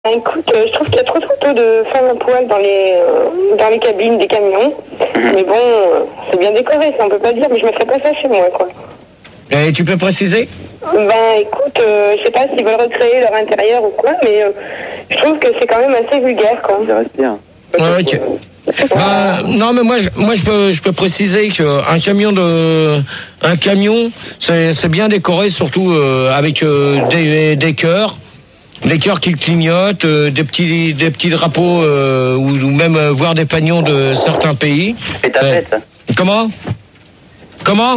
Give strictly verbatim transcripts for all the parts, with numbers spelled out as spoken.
Écoute, euh, je trouve qu'il y a trop de photos de femmes à poil dans les, euh, dans les cabines des camions. Mais bon, euh, c'est bien décoré, ça on peut pas dire, mais je me ferais pas ça chez moi, quoi. Et tu peux préciser? Ben écoute, euh, je sais pas s'ils veulent recréer leur intérieur ou quoi, mais euh, je trouve que c'est quand même assez vulgaire, quoi. Ça reste bien. Ouais, ok. Bah, non mais moi je, moi je peux je peux préciser que un camion de un camion c'est c'est bien décoré, surtout euh, avec euh, des des cœurs. Des cœurs qui clignotent, euh, des petits des petits drapeaux euh, ou, ou même euh, voir des pagnons de certains pays. Et ta Euh, fête. Comment Comment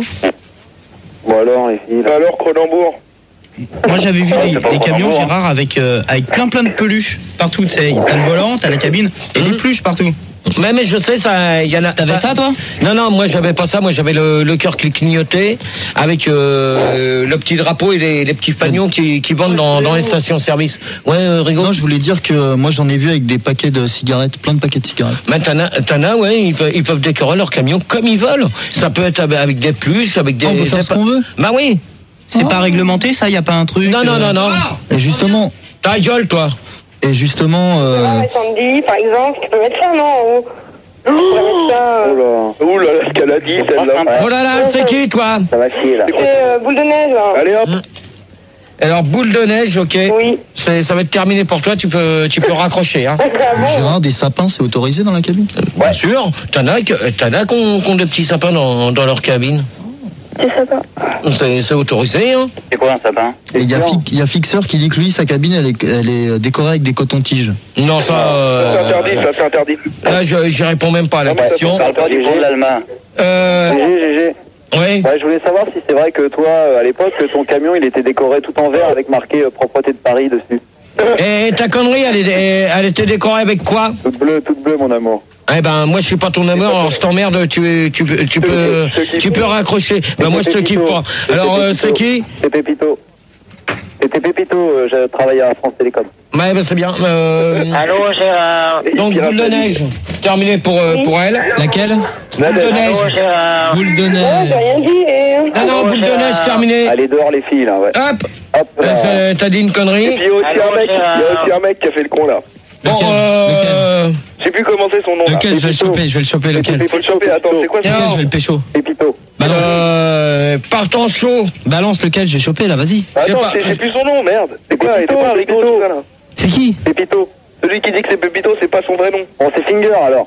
Bon alors les filles. Là. Alors Cronenbourg. Moi j'avais vu des, c'est pas des camions, vraiment, hein. Gérard, avec, euh, avec plein plein de peluches partout, tu sais. T'as le volant, t'as la cabine et des peluches partout. Mais, mais je sais, ça, il y en a. T'avais ça, toi? Non, non, moi j'avais pas ça. Moi j'avais le, le cœur qui clignotait avec euh, le petit drapeau et les, les petits pagnons qui, qui vendent dans, dans les stations-service. Ouais, euh, Rigaud. Non, je voulais dire que moi j'en ai vu avec des paquets de cigarettes, plein de paquets de cigarettes. Mais t'en as, t'en as, ouais, ils peuvent, ils peuvent décorer leur camion comme ils veulent. Ça peut être avec des pluches, avec des. On peut faire des ce qu'on veut. Bah oui. C'est Oh. pas réglementé, ça? Y a pas un truc? Non, non, euh, non, non. Et justement, Ta gueule, toi. et justement, euh, Ah, Sandy, par exemple, tu peux mettre ça, non? Tu peux mettre ça. euh, Oula. Ouh là là, ce qu'elle a dit, celle-là. Oh là là, c'est qui, toi? Ça va chier là. C'est euh, boule de neige, là. Allez hop. Alors, boule de neige, ok. Oui. C'est, ça va être terminé pour toi. Tu peux, tu peux raccrocher, hein. Ah bon? Gérard, des sapins, c'est autorisé dans la cabine? Bien sûr. T'en as, que- t'en as qui ont, qui ont des petits sapins dans, dans leur cabine. C'est sympa. C'est, c'est autorisé, hein. C'est quoi un sapin? Et il y, a Fi- il y a Fixeur qui dit que lui, sa cabine, elle est, elle est décorée avec des cotons-tiges. Non, ça. Ça euh, c'est interdit, ça c'est interdit. Là, je, j'y réponds même pas à la Non, mais ça, question. c'est Parle pas du fond de l'Alma. Euh, G G, G G. oui. Ouais, je voulais savoir si c'est vrai que toi, euh, à l'époque, que ton camion, il était décoré tout en vert avec marqué euh, propreté de Paris dessus. Et ta connerie, elle, est- elle était décorée avec quoi? Toute bleue, toute bleue, mon amour. Eh ben, moi, je suis pas ton amour, alors je t'emmerde, tu, tu, tu peux, Je te kiffe. tu peux raccrocher. Ben, moi, je te kiffe pas. Alors, euh, c'est qui? C'est Pépito. C'était Pépito, euh, je travaillais à France Télécom. Ouais, ben, c'est bien. Euh, Allô, Gérard. donc, boule de neige. Terminé pour, euh, pour elle. Laquelle? Boule de neige. Gérard. Boule de Ouais, neige. j'ai rien dit. Et... Non, non, boule de neige, terminé. Allez dehors les filles là, ouais. Hop. Hop Là, là. c'est- t'as dit une Et connerie. puis il y a aussi Allô, un mec, il y a Gérard. aussi un mec qui a fait le con là. Bon, Lequel euh, Je sais plus comment c'est son nom là. Lequel? Je vais le choper, je vais le choper, lequel? Il faut le choper, attends, c'est quoi ce Lequel? nom? Je vais le pécho. Pépito. Balance. euh, partant chaud. Balance lequel? Je vais choper, là, vas-y. Attends, pas- c'est c'est plus son nom, merde. C'est quoi? Il était pas Rigaud, tout ça là. C'est qui? Pépito. Celui qui dit que c'est Pépito, c'est pas son vrai nom. Bon, c'est Finger alors.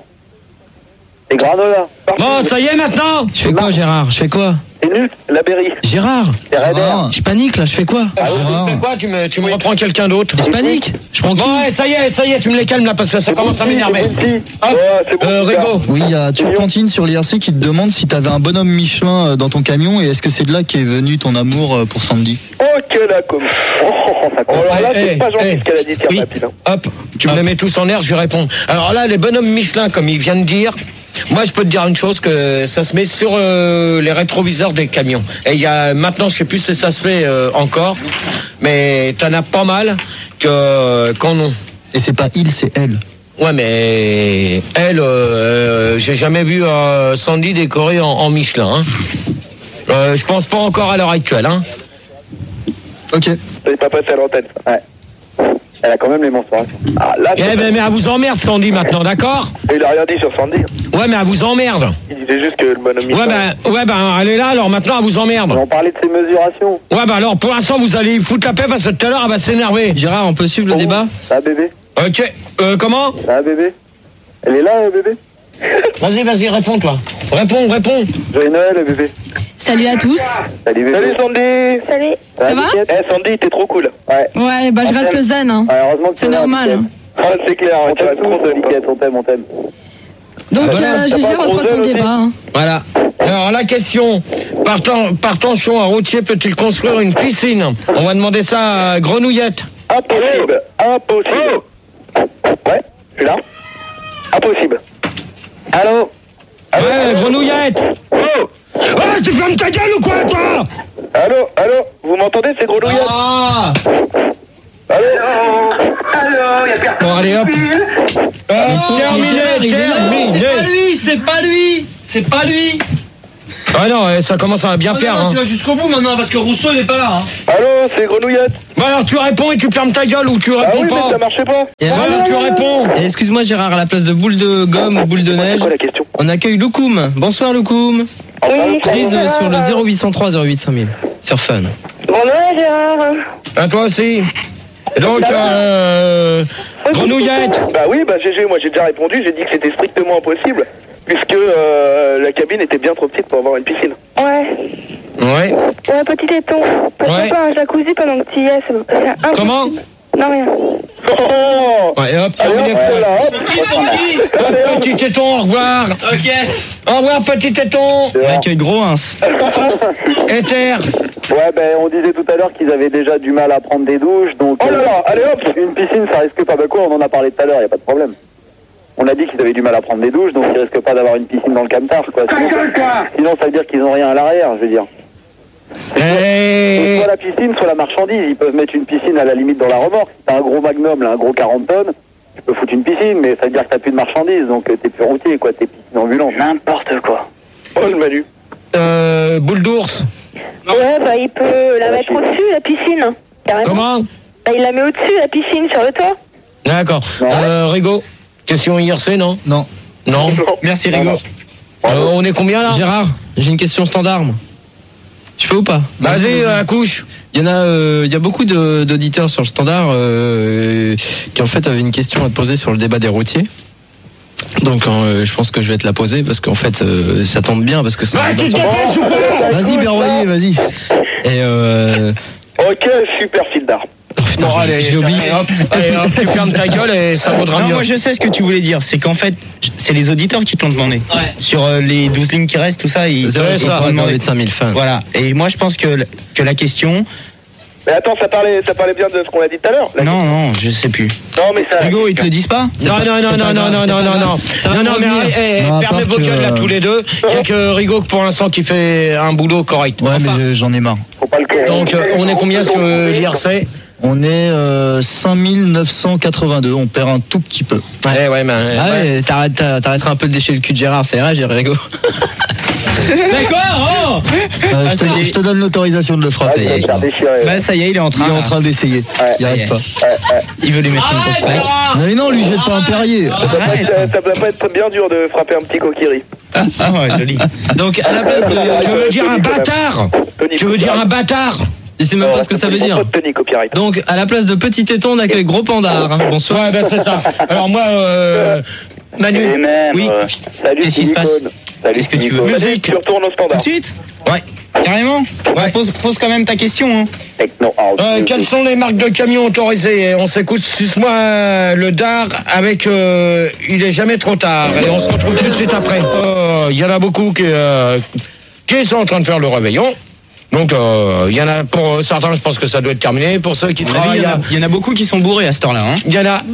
C'est Granola. Bon, ça y est maintenant. Je fais quoi, Gérard? Je fais quoi? C'est nul. La Berry. Gérard? C'est Raider. Gérard, Je panique, là, je fais quoi? Tu fais quoi? Tu me, tu me reprends quelqu'un d'autre. Je panique? Je prends qui? Bon, ouais, ça y est, ça y est, tu me les calmes là parce que ça commence à m'énerver. Si. Hop, Ouais, c'est bon. euh, super. Rigaud. oui, il y a Turpentine sur l'I R C qui te demande si t'avais un bonhomme Michelin euh, dans ton camion et est-ce que c'est de là qu'est venu ton amour euh, pour Sandy? Ok, d'accord. Oh, alors là, Eh, c'est pas eh, gentil eh. ce qu'elle a dit, tiens, Oui. ma pile, hein. Hop, tu me les mets tous en air, je réponds. Alors là, les bonhommes Michelin, comme il vient de dire, moi je peux te dire une chose, que ça se met sur euh, les rétroviseurs des camions. Et il y a maintenant, je sais plus si ça se fait euh, encore, mais t'en as pas mal que qu'en ont. Et c'est pas il, c'est elle. Ouais, mais elle, euh, j'ai jamais vu euh, Sandy décorée en, en Michelin. Hein. Euh, je pense pas encore à l'heure actuelle. Hein. Ok. Ça n'est pas passé à l'antenne. ça. Ouais. Elle a quand même les menstruations. Ah, là, Eh ben, mais elle vous emmerde, Sandy, maintenant, d'accord? il a rien dit sur Sandy. Ouais, mais elle vous emmerde. Il disait juste que le bonhomme Ouais, ben, ouais, ben, elle est là, alors maintenant, elle vous emmerde. On parlait de ses mesurations. Ouais, bah alors, pour l'instant, vous allez foutre la paix parce que tout à l'heure, elle va s'énerver. Gérard, on peut suivre le débat? Ça va bébé? Ok, euh, comment? Ça va bébé? Elle est là, euh, bébé? Vas-y, vas-y, réponds, toi. Réponds, réponds. Joyeux Noël, euh, bébé. Salut à tous. Salut bébé. Salut Sandy. Salut. Ça va? Niquette? Eh Sandy, t'es trop cool. Ouais. Ouais, bah je reste zen. Hein. Ouais, heureusement que C'est t'es là, normal. Niquette. Ah, c'est clair, On tu vas t'aime trop tous, seul. Niquette, on t'aime, on t'aime. Donc Voilà, euh, t'as G G, pas un reprends gros ton œil aussi débat. Hein. Voilà. Alors, la question. Partant, partant chaud, un routier peut-il construire une piscine? On va demander ça à Grenouillette. Impossible. Impossible. Ouais, je suis là. Impossible. Allô? Ouais, Grenouillette. Oh! Ah, tu fermes ta gueule ou quoi, toi? Allô? Allô? Vous m'entendez? C'est Grenouillette. Ah. Allô? Allô? Y'a personne. Bon, allez, hop. Euh, terminé, terminé. lui, c'est pas lui! C'est pas lui! Ah non, ça commence à bien faire. Hein. Tu vas jusqu'au bout maintenant parce que Rousseau il est pas là. Hein. Allô? C'est Grenouillette. Bah alors tu réponds et tu fermes ta gueule ou tu Ah réponds oui, mais pas. ça marchait pas. Et Bah alors tu réponds. Et excuse-moi Gérard, à la place de boule de gomme ou boule de neige, C'est quoi la question? on accueille Loukoum. Bonsoir Loukoum. Oui, Prise salut, sur le Gérard. zéro huit cent trois zéro huit cinq mille sur Fun. Bon Noël, Gérard. À toi aussi. Donc, euh, grenouillette. Bah oui, bah G G, moi j'ai déjà répondu, j'ai dit que c'était strictement impossible, puisque euh, la cabine était bien trop petite pour avoir une piscine. Ouais. Ouais. Ouais, petit téton. Pourquoi Ouais. pas un jacuzzi pendant que tu y es? C'est c'est impossible. Comment? Non, rien. Oh Ouais, et hop, Allez terminé hop, pour là, hop. Hop, petit téton, au revoir. Ok. Au revoir, petit téton. On accueille Gros Ins. Éther. Ouais, ben on disait tout à l'heure qu'ils avaient déjà du mal à prendre des douches, donc... Oh là là, allez hop. Une piscine, ça risque pas de quoi, on en a parlé tout à l'heure, y a pas de problème. On a dit qu'ils avaient du mal à prendre des douches, donc ils risquent pas d'avoir une piscine dans le camtar, quoi. Sinon, sinon ça veut dire qu'ils ont rien à l'arrière, je veux dire. Et... Soit la piscine, soit la marchandise. Ils peuvent mettre une piscine à la limite dans la remorque. Si t'as un gros magnum, là, un gros quarante tonnes, tu peux foutre une piscine, mais ça veut dire que t'as plus de marchandise, donc euh, t'es plus routier, quoi, t'es piscine ambulante. N'importe quoi. Oh le Manu. Euh, boule d'ours. Ouais, bah il peut la mettre au-dessus, la piscine. Carrément. Comment? Bah, il la met au-dessus, la piscine, sur le toit. D'accord. Euh, Rigaud. Question I R C, non? Non. Non. Merci Rigo. Euh, on est combien là? Gérard, j'ai une question standard. moi. Tu peux ou pas? Vas-y, euh, accouche. Il y en a, euh, il y a beaucoup de- d'auditeurs sur le standard euh, qui en fait avaient une question à te poser sur le débat des routiers. Donc euh, je pense que je vais te la poser parce qu'en fait euh, ça tombe bien parce que c'est Bah, un tu te débat sur- dépêches ou quoi? Vas-y, Berroyer, vas-y. et euh, Ok, super Fildar. oh, putain, Bon, j'ai- allez, j'ai oublié. allez, hop, allez, hop, tu fermes ta gueule et ça vaudra Non, mieux. moi je sais ce que tu voulais dire, c'est qu'en fait c'est les auditeurs qui te l'ont demandé. Sur euh, les douze lignes qui restent, tout ça, ils C'est vrai, ils ça. t'ont demandé de cinq mille fans. Voilà. Et moi je pense que que la question, Mais attends, ça parlait, ça parlait bien de ce qu'on a dit tout à l'heure. la non non, je sais plus. question. Non, mais ça. Rigo, ils te le disent pas? Non, non, non, non, non, non, non, non, non. Ça va Non, non, mais revenir. eh, Non, à fermez part vos que- gueules là tous les deux. Il y a que Rigaud pour l'instant qui fait un boulot correct. Ouais, Enfin, mais je- j'en ai marre. Faut pas le faire. donc, euh, on est combien sur euh, l'I R C? On est euh, cinq mille neuf cent quatre-vingt-deux, on perd un tout petit peu. Eh ouais, mais. Ah ouais. ouais, t'arrêtes- t'as- t'arrêteras un peu de lécher le cul de Gérard, c'est vrai, j'ai Rigo. D'accord, oh Euh, je, te, je te donne l'autorisation de le Ah, frapper. il va se faire déchirer. Bah ça y est, il est en Il train. est en train d'essayer. Il Ça y arrête est. pas. Il veut lui mettre une grosse plaque. Non, mais non, lui jette pas un Perrier. Ça doit, pas Arrête. être, ça doit pas être bien dur de frapper un petit coquillerie. Ah ouais, joli. Donc à la place de... Tu veux dire un bâtard? Tony Tu veux dire un bâtard? Je sais même pas ce que ça veut dire. Tony Copyright. Donc à la place de petit téton, on accueille gros pandard. hein. Bonsoir. Ouais, ben c'est ça. Alors moi, euh, Manu. Et même, Oui. euh, salut Qu'est-ce qui se passe? Silicone. Salut Qu'est-ce que tu Silicone. veux? Musique. Tu retournes au Tout standard. de suite? Ouais. Carrément. Bah, pose, pose quand même ta question. Hein. Techno House. Euh, quelles sont les marques de camions autorisées? On s'écoute Suce-moi euh, le dard avec euh, Il est jamais trop tard. Et on se retrouve tout de suite après. Euh, Il y en a beaucoup qui, euh, qui sont en train de faire le réveillon. Donc euh, il y en a pour certains, je pense que ça doit être terminé. Pour ceux qui À mon avis, travaillent, Il y, en a- il y en a beaucoup qui sont bourrés à cette heure-là. Hein. il y en a.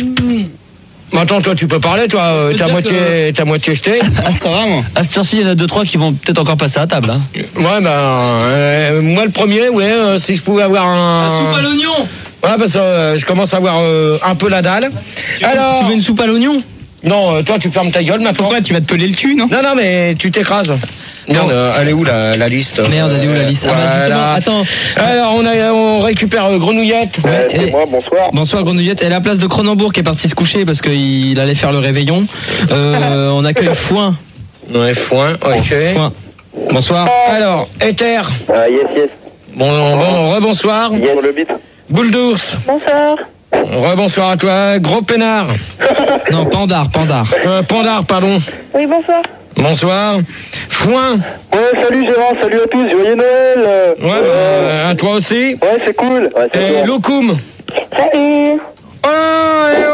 Mais attends, toi tu peux parler, toi, euh, peux t'as dire moitié, t'as moitié jeté. Ah, ça va, moi. À cette heure-ci, il y en a deux trois qui vont peut-être encore passer à table. Hein. Ouais, ben euh, moi le premier, ouais, euh, si je pouvais avoir un. Soupe à l'oignon. Ouais, parce que euh, je commence à avoir euh, un peu la dalle. Tu veux- Alors. Tu veux une soupe à l'oignon? Non, euh, toi tu fermes ta gueule maintenant. Pourquoi? Tu vas te peler le cul, non? Non, non, mais tu t'écrases. Merde, euh, elle est où la, la liste? Merde, elle est où la liste? Ah bah, Voilà. justement, attends. Alors, on, a, on récupère euh, Grenouillette. Euh, et- c'est moi, bonsoir. Bonsoir Grenouillette, et à la place de Cronenbourg qui est parti se coucher parce qu'il allait faire le réveillon, euh, on accueille Foin. Ouais, foin, ok. Foin. Bonsoir. Alors, Éther. Ah, yes, yes. Bon, bon, rebonsoir. Sur le beat. Boule d'ours. Bonsoir. Rebonsoir à toi. Gros peinard. Non, Pandard, Pandard. Euh, Pandard, pardon. Oui, bonsoir. Bonsoir. Foin. Ouais, salut Gérard, salut à tous, joyeux Noël. euh, Ouais, euh, bah, à toi aussi. Ouais, c'est cool. Ouais, c'est Et bon. Loukoum. Salut. Oh là, et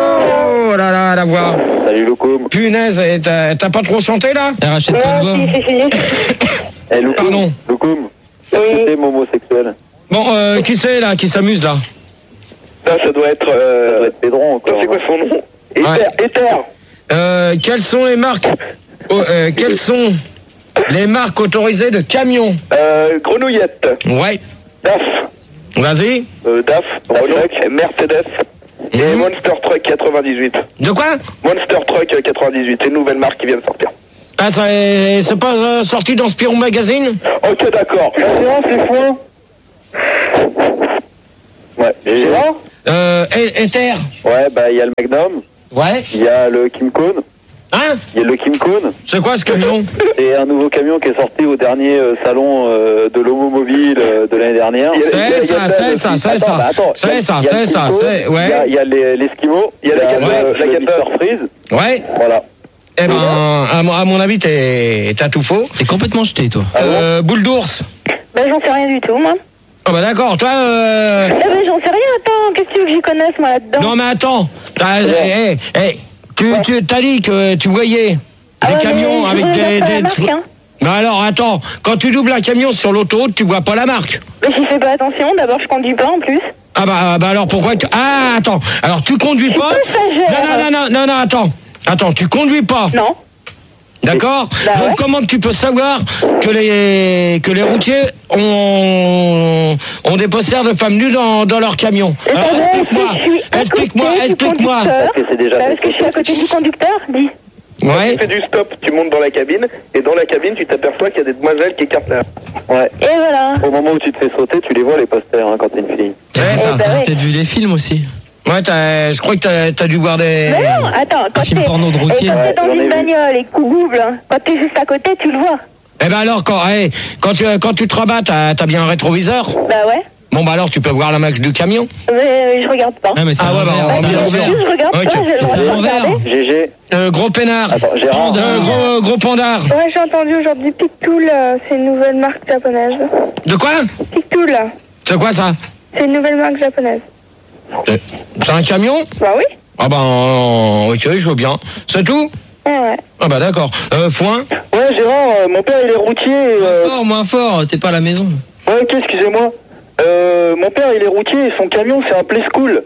oh, oh là là, la voix. Salut Loukoum. Punaise, et t'as t'as pas trop chanté là? Rachète pas de voix. Non, si, si, si. Eh, Loukoum. Pardon. Loukoum. Oui. C'est homosexuel. Bon, euh, qui c'est là, qui s'amuse là? Ça, ça doit être. Ça doit Euh... être Pédron encore. C'est quoi son nom? Ether, Ether. Euh, quelles sont les marques oh, euh, Quelles sont les marques autorisées de camions? Euh, Grenouillette. Ouais. D A F. Vas-y. Euh, D A F. Renault. Mercedes. Et Mhm. Monster Truck quatre-vingt-dix-huit. De quoi? Monster Truck quatre-vingt-dix-huit. C'est une nouvelle marque qui vient de sortir. Ah, ça est- c'est pas euh, sorti dans Spirou Magazine? Ok, d'accord. La séance est foin. Ouais. Gérard? Euh, Ether. Ouais, bah il y a le Magnum. Ouais. Il y a le Kimcon. Hein? Il y a le Kimcon. C'est quoi ce camion? C'est un nouveau camion qui est sorti au dernier euh, salon euh, de l'Homomobile euh, de l'année dernière. C'est ça, c'est ça, c'est ça. C'est ça, c'est ça, c'est... Ouais. Il y a l'Eskimo. Il y a la Camper Freeze. Ouais. Voilà. Eh ben, à, à mon avis, t'es, t'as tout faux. T'es complètement jeté, toi. Euh, boule d'ours. Ben, j'en sais rien du tout, moi. Ah bah d'accord, toi... Euh... Eh ben, j'en sais rien, attends, qu'est-ce que tu veux que j'y connaisse, moi, là-dedans? Non mais attends, t'as, hey, hey, tu, ouais. tu t'as dit que tu voyais ah des ouais, camions avec des... des marque, hein. Mais alors attends, quand tu doubles un camion sur l'autoroute, tu vois pas la marque. Mais j'y fais pas attention, d'abord je conduis pas en plus. Ah bah, bah alors pourquoi tu... Ah attends, alors tu conduis pas... Non, non, non, non, non, non, attends, attends, tu conduis pas. Non. D'accord. Bah Donc ouais. comment tu peux savoir que les que les routiers ont ont des posters de femmes nues dans, dans leur camion? Alors explique-moi, explique-moi, explique-moi. Parce que c'est déjà. Bah, parce que je suis à côté du conducteur, dis. Ouais. Tu fais du stop, tu montes dans la cabine, et dans la cabine, tu t'aperçois qu'il y a des demoiselles qui écartent la... Ouais. Et voilà. Au moment où tu te fais sauter, tu les vois les posters hein, quand t'es une fille. Ouais, ça. bah T'as ouais. peut-être vu les films aussi. Ouais, t'as, je crois que t'as, t'as dû voir des... Mais non, attends, quand film t'es, porno de routier. et quand Ouais, t'es dans j'en ai une vu. bagnole et que tu googles, quand t'es juste à côté, tu le vois. Eh ben alors, quand, hey, quand, tu, quand tu te rabats, t'as, t'as bien un rétroviseur? Bah ouais. Bon bah alors, tu peux voir la marque du camion? Mais je regarde pas. Ah, mais c'est Ah ouais, bah, l'envers, on- c'est bien l'envers. sûr. Je regarde Ok. pas, j'ai le droit C'est de à l'envers. regarder. G G. Euh, gros peinard. Attends, Gérard. Euh, gros, gros pandard. Ouais, j'ai entendu aujourd'hui Pictool, euh, c'est une nouvelle marque japonaise. De quoi? Pictool, C'est quoi ça? c'est une nouvelle marque japonaise. C'est c'est un camion? Bah oui. Ah ben, euh, ok, je veux bien. C'est tout? Ouais, ouais. Ah bah d'accord. Euh, foin? Ouais, Gérard, euh, mon père il est routier. et, Moins Euh... fort, moins fort, t'es pas à la maison. Ouais, ok, excusez-moi. Euh, mon père il est routier et son camion c'est un Play School.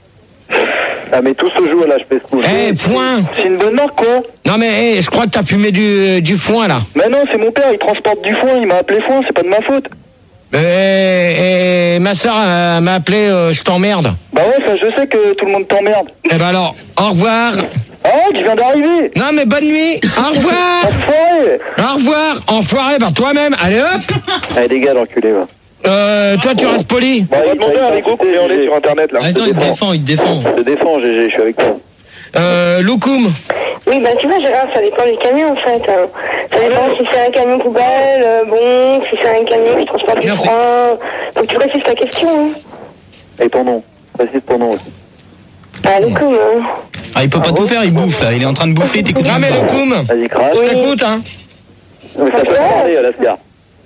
Ah, mais tout se joue à l'âge Play School. Eh, foin! C'est une bonne marque quoi. Non mais, hey, je crois que t'as fumé du, du foin là. Mais non, c'est mon père, il transporte du foin, il m'a appelé foin, c'est pas de ma faute. Et, et ma soeur euh, m'a appelé euh, je t'emmerde. Bah ouais, ça je sais que tout le monde t'emmerde. Eh ben alors, au revoir. Oh, tu viens d'arriver. Non mais bonne nuit. Au revoir. Enfoiré. Au revoir. Enfoiré par toi-même. Allez hop. Allez, dégage, l'enculé, va. Euh, toi tu restes poli. Bon, On va demander à Rigo combien on est sur internet là. Attends, il te défend, il te défend. Je te défends, G G, je suis avec toi. Euh, Loukoum. Oui, bah tu vois, Gérard, ça dépend du camion en fait. hein. Ça dépend si c'est un camion poubelle, euh, bon, si c'est un camion qui transporte du Merci. foin. Faut que tu précises ta question. Hein. Et ton nom. Précise ton nom aussi. Ah, le coup, hein. Ah, il peut pas tout faire, il bouffe là. Il est en train de bouffer, t'écoutes. Non mais Loukoum. Vas-y, crache. Je t'écoute hein. Mais ça peut parler, Alaska.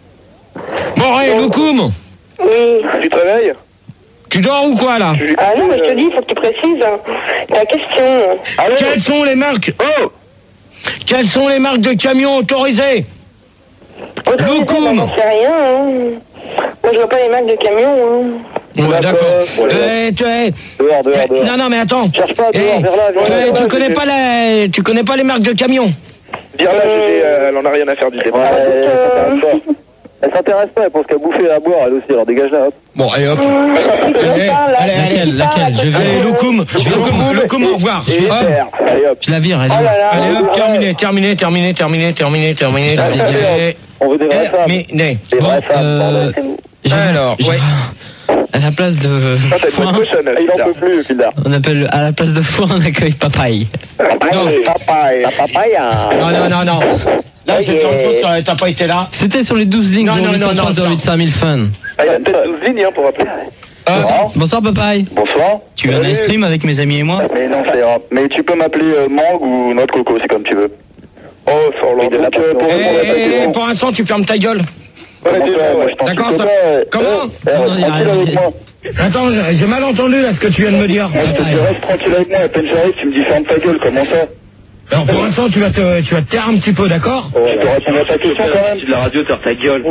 Bon allez Loukoum. Oui. Tu te réveilles? Tu dors ou quoi là? Ah non, mais je te dis, faut que tu précises hein, ta question. Quelles sont les marques? Oh. Quelles sont les marques de camions autorisées? Autorisé, bah, Loukoum. j'en sais rien. Hein. Moi, je vois pas les marques de camions. Hein. Ouais d'accord. Ouais. Eh, tu es. Dehors, dehors, dehors. Non non mais attends. Cherche pas, dehors, Eh, vers là, vers tu, là, vers tu là, connais G G. pas la, tu connais pas les marques de camions? Viens là, G G, euh, elle en a rien à faire du débat. Ouais, elle s'intéresse pas. Elle s'intéresse pas, elle pense qu'à bouffer et à boire, elle aussi, alors dégage là, hop. Bon allez hop. Allez, allez, Laquelle, laquelle? Je vais. Allez Loukoum. Loukoum, Loukoum, au revoir. Et Hop. faire. Allez hop. Je la vire, elle. Oh là là. Allez hop, terminé, terminé, terminé, terminé, terminé, terminé, terminé. On veut des vraies femmes. Terminé. Des Bon, vraies femmes, euh, bordel. Gérard, Alors, ouais. Gérard, à la place de Ah, t'as une foin, bonne cochonne, Il en peut plus, Fildar. on appelle à la place de foin, on accueille papaye. Allez, papaye. La papaya. Non, non, non, non. Là, c'est autre chose, ça- t'as pas été là. C'était sur les douze lignes Non, non, zéro huit non, non, trois zéro huit cinq mille fun. Ah, il y a peut-être douze lignes hein, pour appeler. Euh, Bonsoir papaye. Bonsoir. Tu veux un ice cream avec mes amis et moi? Mais non, ça ira. Mais tu peux m'appeler euh, Mangue ou Noix de Coco, c'est comme tu veux. Oh, ça Oui, de la donc, euh, pour eh, répondre à ta eh, question. pour l'instant, tu fermes ta gueule. Ouais, Comment déjà, ça, moi, ouais. je t'en D'accord, supplie ça- pas, euh, comment eh, Non, non, reste y a tranquille rien. avec moi. Attends, j'ai mal entendu là ce que tu viens de me dire. Moi, je te dis, reste tranquille avec moi, à peine j'arrive, tu me dis ferme ta gueule, comment ça? Alors pour l'instant, tu vas te, tu vas te taire un petit peu, d'accord? Je te réponds à ta question quand même. de la radio, t'as ta gueule.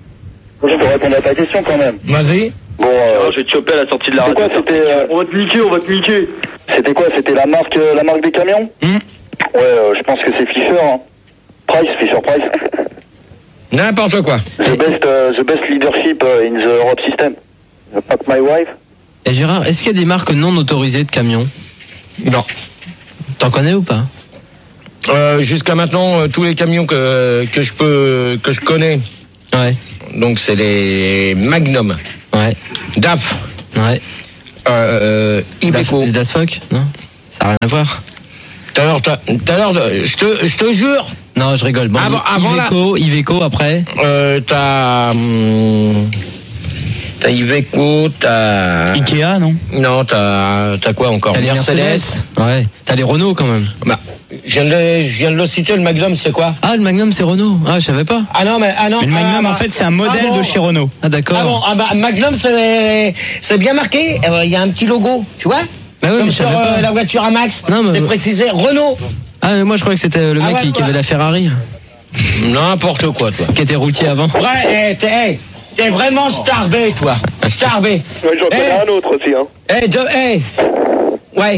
Je te réponds à ta question quand même. Vas-y. Bon, euh, Je vais te choper à la sortie de la c'est radio. quoi, c'était, euh, On va te niquer, on va te niquer. c'était quoi, c'était la marque, euh, la marque des camions? Hmm. Ouais, euh, je pense que c'est Fisher, hein. Price, Fisher Price. N'importe quoi. The best, uh, the best leadership uh, in the Europe system. Fuck my wife. Et Gérard, est-ce qu'il y a des marques non autorisées de camions? Non. T'en connais ou pas? Euh, jusqu'à maintenant, euh, tous les camions que, que je peux, que je connais, Ouais. donc c'est les Magnum, Ouais. D A F, Ouais. Euh, Iveco. Das Fock, non? Ça n'a rien à voir. Tout à l'heure, tout à l'heure, je te, je te jure. Non, je rigole. Bon, avant, avant Iveco, la... Iveco après. Euh, t'as, hum, t'as Iveco, t'as. Ikea, non? Non, t'as, t'as quoi encore? T'as les Mercedes. Mercedes. Ouais. T'as les Renault quand même. Bah, je viens de, je viens de le citer. Le Magnum, c'est quoi? Ah, le Magnum, c'est Renault. Ah, je savais pas. Ah non, mais ah non. Mais le Magnum, ah, bah, en fait, c'est un modèle ah bon. de chez Renault. Ah, d'accord. Ah bon, ah bah, Magnum, c'est, c'est bien marqué. Il y a un petit logo, tu vois? Bah ouais, Comme mais je sur savais euh, pas. la voiture à Max. Non, mais- c'est précisé Renault. Ah, mais moi je croyais que c'était le Ah mec ouais, qui, qui quoi. avait la Ferrari, N'importe quoi, toi. qui était routier avant. Ouais, eh, t'es, hey, t'es vraiment starbé, toi. Starbé. Ouais, j'en connais Eh. un autre aussi, hein. Eh, de, eh. Ouais.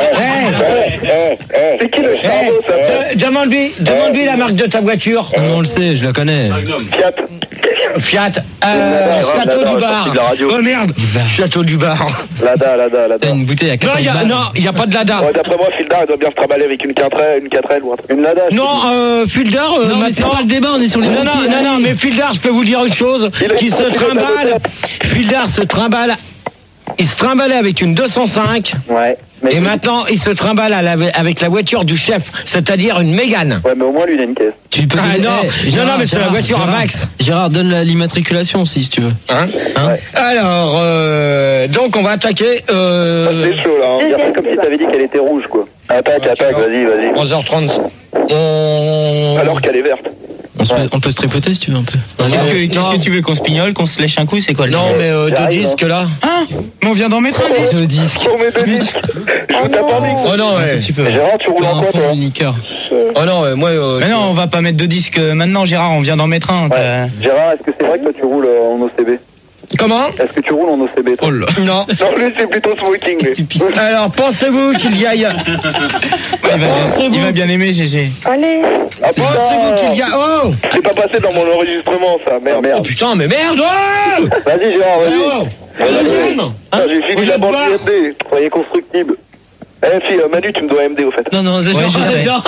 Eh. C'est qui le Eh, charbon, ça? de- demande-lui, demande-lui la marque de ta voiture. Non, on le sait, je la connais. Fiat. Fiat. Euh, Lada, Château Lada, du ouais, Bar. sorti de la radio. Oh merde. Château du Bar. Lada, Lada, Lada. T'as une bouteille à Non, il y a, quatre non, il y a pas de Lada. Ouais, d'après moi, Fildar, il doit bien se trimballer avec une quatrelle, une quatrelle ou un truc. Une Lada. je Non, euh, Fildar, euh, Non, mais c'est maintenant. pas le débat, on est sur les Non, non, routiers, non, non, allez. mais Fildar, je peux vous dire une chose, Il a qui une se trottinette à trimballe, moteur. Fildar se trimballe, il se trimballait avec une deux cent cinq, sais. Ouais. Mais et maintenant, il se trimballe à la- avec la voiture du chef, c'est-à-dire une Mégane. Ouais, mais au moins, lui, il a une caisse. Tu peux Ah, donner- non, Eh, non, Gérard, non, mais c'est la Gérard, voiture à Gérard. Max. Gérard, donne la- l'immatriculation aussi, si tu veux. Hein Hein Alors, euh, donc on va attaquer euh, C'est chaud, là, hein. Il a fait comme si t'avais dit qu'elle était rouge, quoi. Attaque, attaque, vas-y, vas-y. onze heures trente. On... Alors qu'elle est verte. on, se peut, on peut se tripoter si tu veux un peu. Qu'est-ce Non, que, qu'est-ce non. que tu veux qu'on se pignole, qu'on se lèche un coup, c'est quoi le Non, mais euh, deux J'arrive, disques là. Hein? Mais on vient d'en mettre un disque. Le disque. Pour mes deux disques. Je vous tape un micro. Oh non, ouais. Tu peux. Gérard, tu roules en Un quoi, fond toi? de liqueur. Oh non, ouais, moi. euh, Mais non, on va pas mettre de disque euh, maintenant, Gérard, on vient d'en mettre un. Ouais. t'as- Gérard, est-ce que c'est vrai que toi, tu roules euh, en O C B? Comment? Est-ce que tu roules en O C B, toi? Oh là. Non. Non, lui, c'est plutôt smoking, lui. Alors, pensez-vous qu'il y aille. Ouais, il, va bien, Pensez-vous- il va bien aimer, G G. Allez. Ah, Pensez-vous qu'il y a. Oh! C'est pas passé dans mon enregistrement, ça. Merde, Oh merde. putain, mais merde! Oh! Vas-y, Gérard, Oh! vas-y. Deuxième! Ah, j'ai fini Vous la êtes bande pas du M D. Soyez constructible. Eh, fille, euh, Manu, tu me dois M D, au fait. Non, non, c'est Ouais, genre, je c'est sais. genre.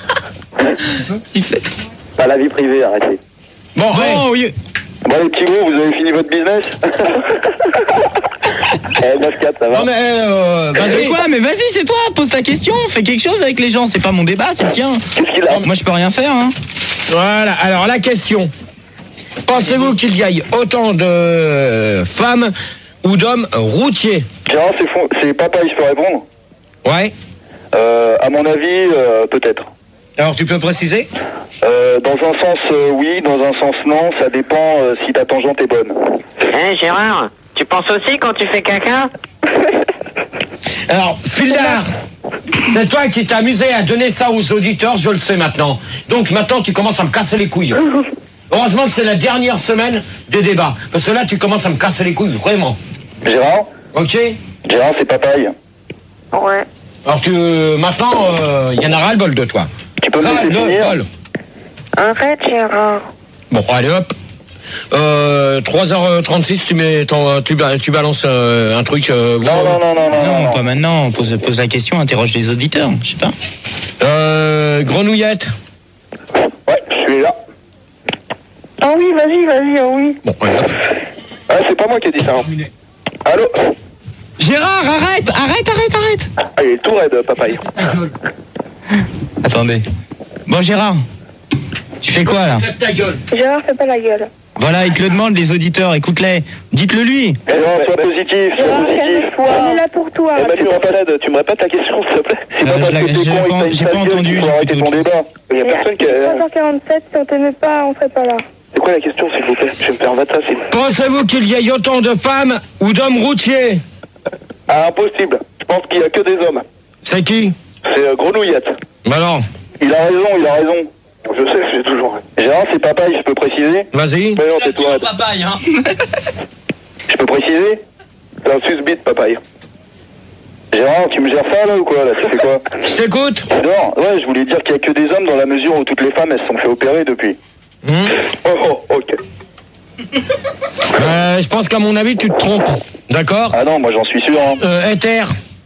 S'il fait. Pas la vie privée, arrêtez. Bon, ouais. Bon, oui. Bon, les petits gros, vous avez fini votre business? Eh, neuf quatre, ça va? Non, mais. Euh, Mais vas-y. quoi? Mais vas-y, c'est toi, pose ta question, fais quelque chose avec les gens, c'est pas mon débat, c'est le tien. Qu'est-ce qu'il a? Moi, je peux rien faire, hein. Voilà, alors la question. Pensez-vous qu'il y ait autant de femmes ou d'hommes routiers? Gérard, c'est fond... c'est papa, je peux répondre? Ouais. Euh, à mon avis, euh, peut-être. Alors tu peux préciser? Euh, dans un sens, euh, oui, dans un sens, non. Ça dépend euh, si ta tangente est bonne. Hein, Gérard, tu penses aussi quand tu fais caca? Alors, Fildar, c'est toi qui t'es amusé à donner ça aux auditeurs, je le sais maintenant. Donc maintenant, tu commences à me casser les couilles. Heureusement que c'est la dernière semaine des débats. Parce que là, tu commences à me casser les couilles, vraiment. Gérard? Ok? Gérard, c'est papaye. Ouais. Alors tu, maintenant, il y en a ras le bol de toi. Tu peux me Ras laisser le finir? bol. Arrête, Gérard. Bon, allez hop. Euh, trois heures trente-six, tu mets ton, tu, ba- tu balances euh, un truc. Euh, Non, non, non, non, non, Non, non. pas maintenant, pose, pose la question, interroge les auditeurs, je sais pas. Euh, grenouillette. Ouais, je suis là. Ah oui, vas-y, vas-y, ah oui. Bon, voilà. Ah, c'est pas moi qui ai dit ça. Hein. Allô? Gérard, arrête, arrête, arrête, arrête. Ah, il est tout raide, papaye. Attendez. Bon, Gérard, tu fais quoi là? Ta gueule. Gérard, fais pas la gueule. Voilà, ils te le demandent, les auditeurs, écoute-les. Dites-le lui. Gérard, sois positif, sois Gérard, positif. calme-toi. On est là pour toi. Eh, Manu, Rapalade, tu me répètes ta question, s'il te plaît? C'est pas Euh, je parce la- que t'es j'ai con et pas- que t'as une j'ai pas sale gueule entendu, qu'il faut j'ai arrêter écouté ton autre débat. Il y a personne qui a... trois heures quarante-sept, si on t'aimait pas, on serait pas là. C'est quoi la question, s'il vous plaît? Je vais me faire battre facile. Pensez-vous qu'il y ait autant de femmes ou d'hommes routiers? Ah, impossible. Je pense qu'il y a que des hommes. C'est qui? C'est euh, Grenouillette. Bah non. Il a raison, il a raison. Je sais, j'ai toujours... Gérard, c'est papaye, je peux préciser? Vas-y. Mais non, t'es tout raide. papaye, hein. Je peux préciser? C'est un susbite, papaye. Gérard, tu me gères ça là ou quoi là? Tu fais quoi? Je t'écoute. Tu dors? Ouais, je voulais dire qu'il y a que des hommes dans la mesure où toutes les femmes elles se sont fait opérer depuis. Hmm. Oh, oh, ok. Euh, je pense qu'à mon avis, tu te trompes. D'accord? Ah non, moi j'en suis sûr. Hein. Euh, Ether.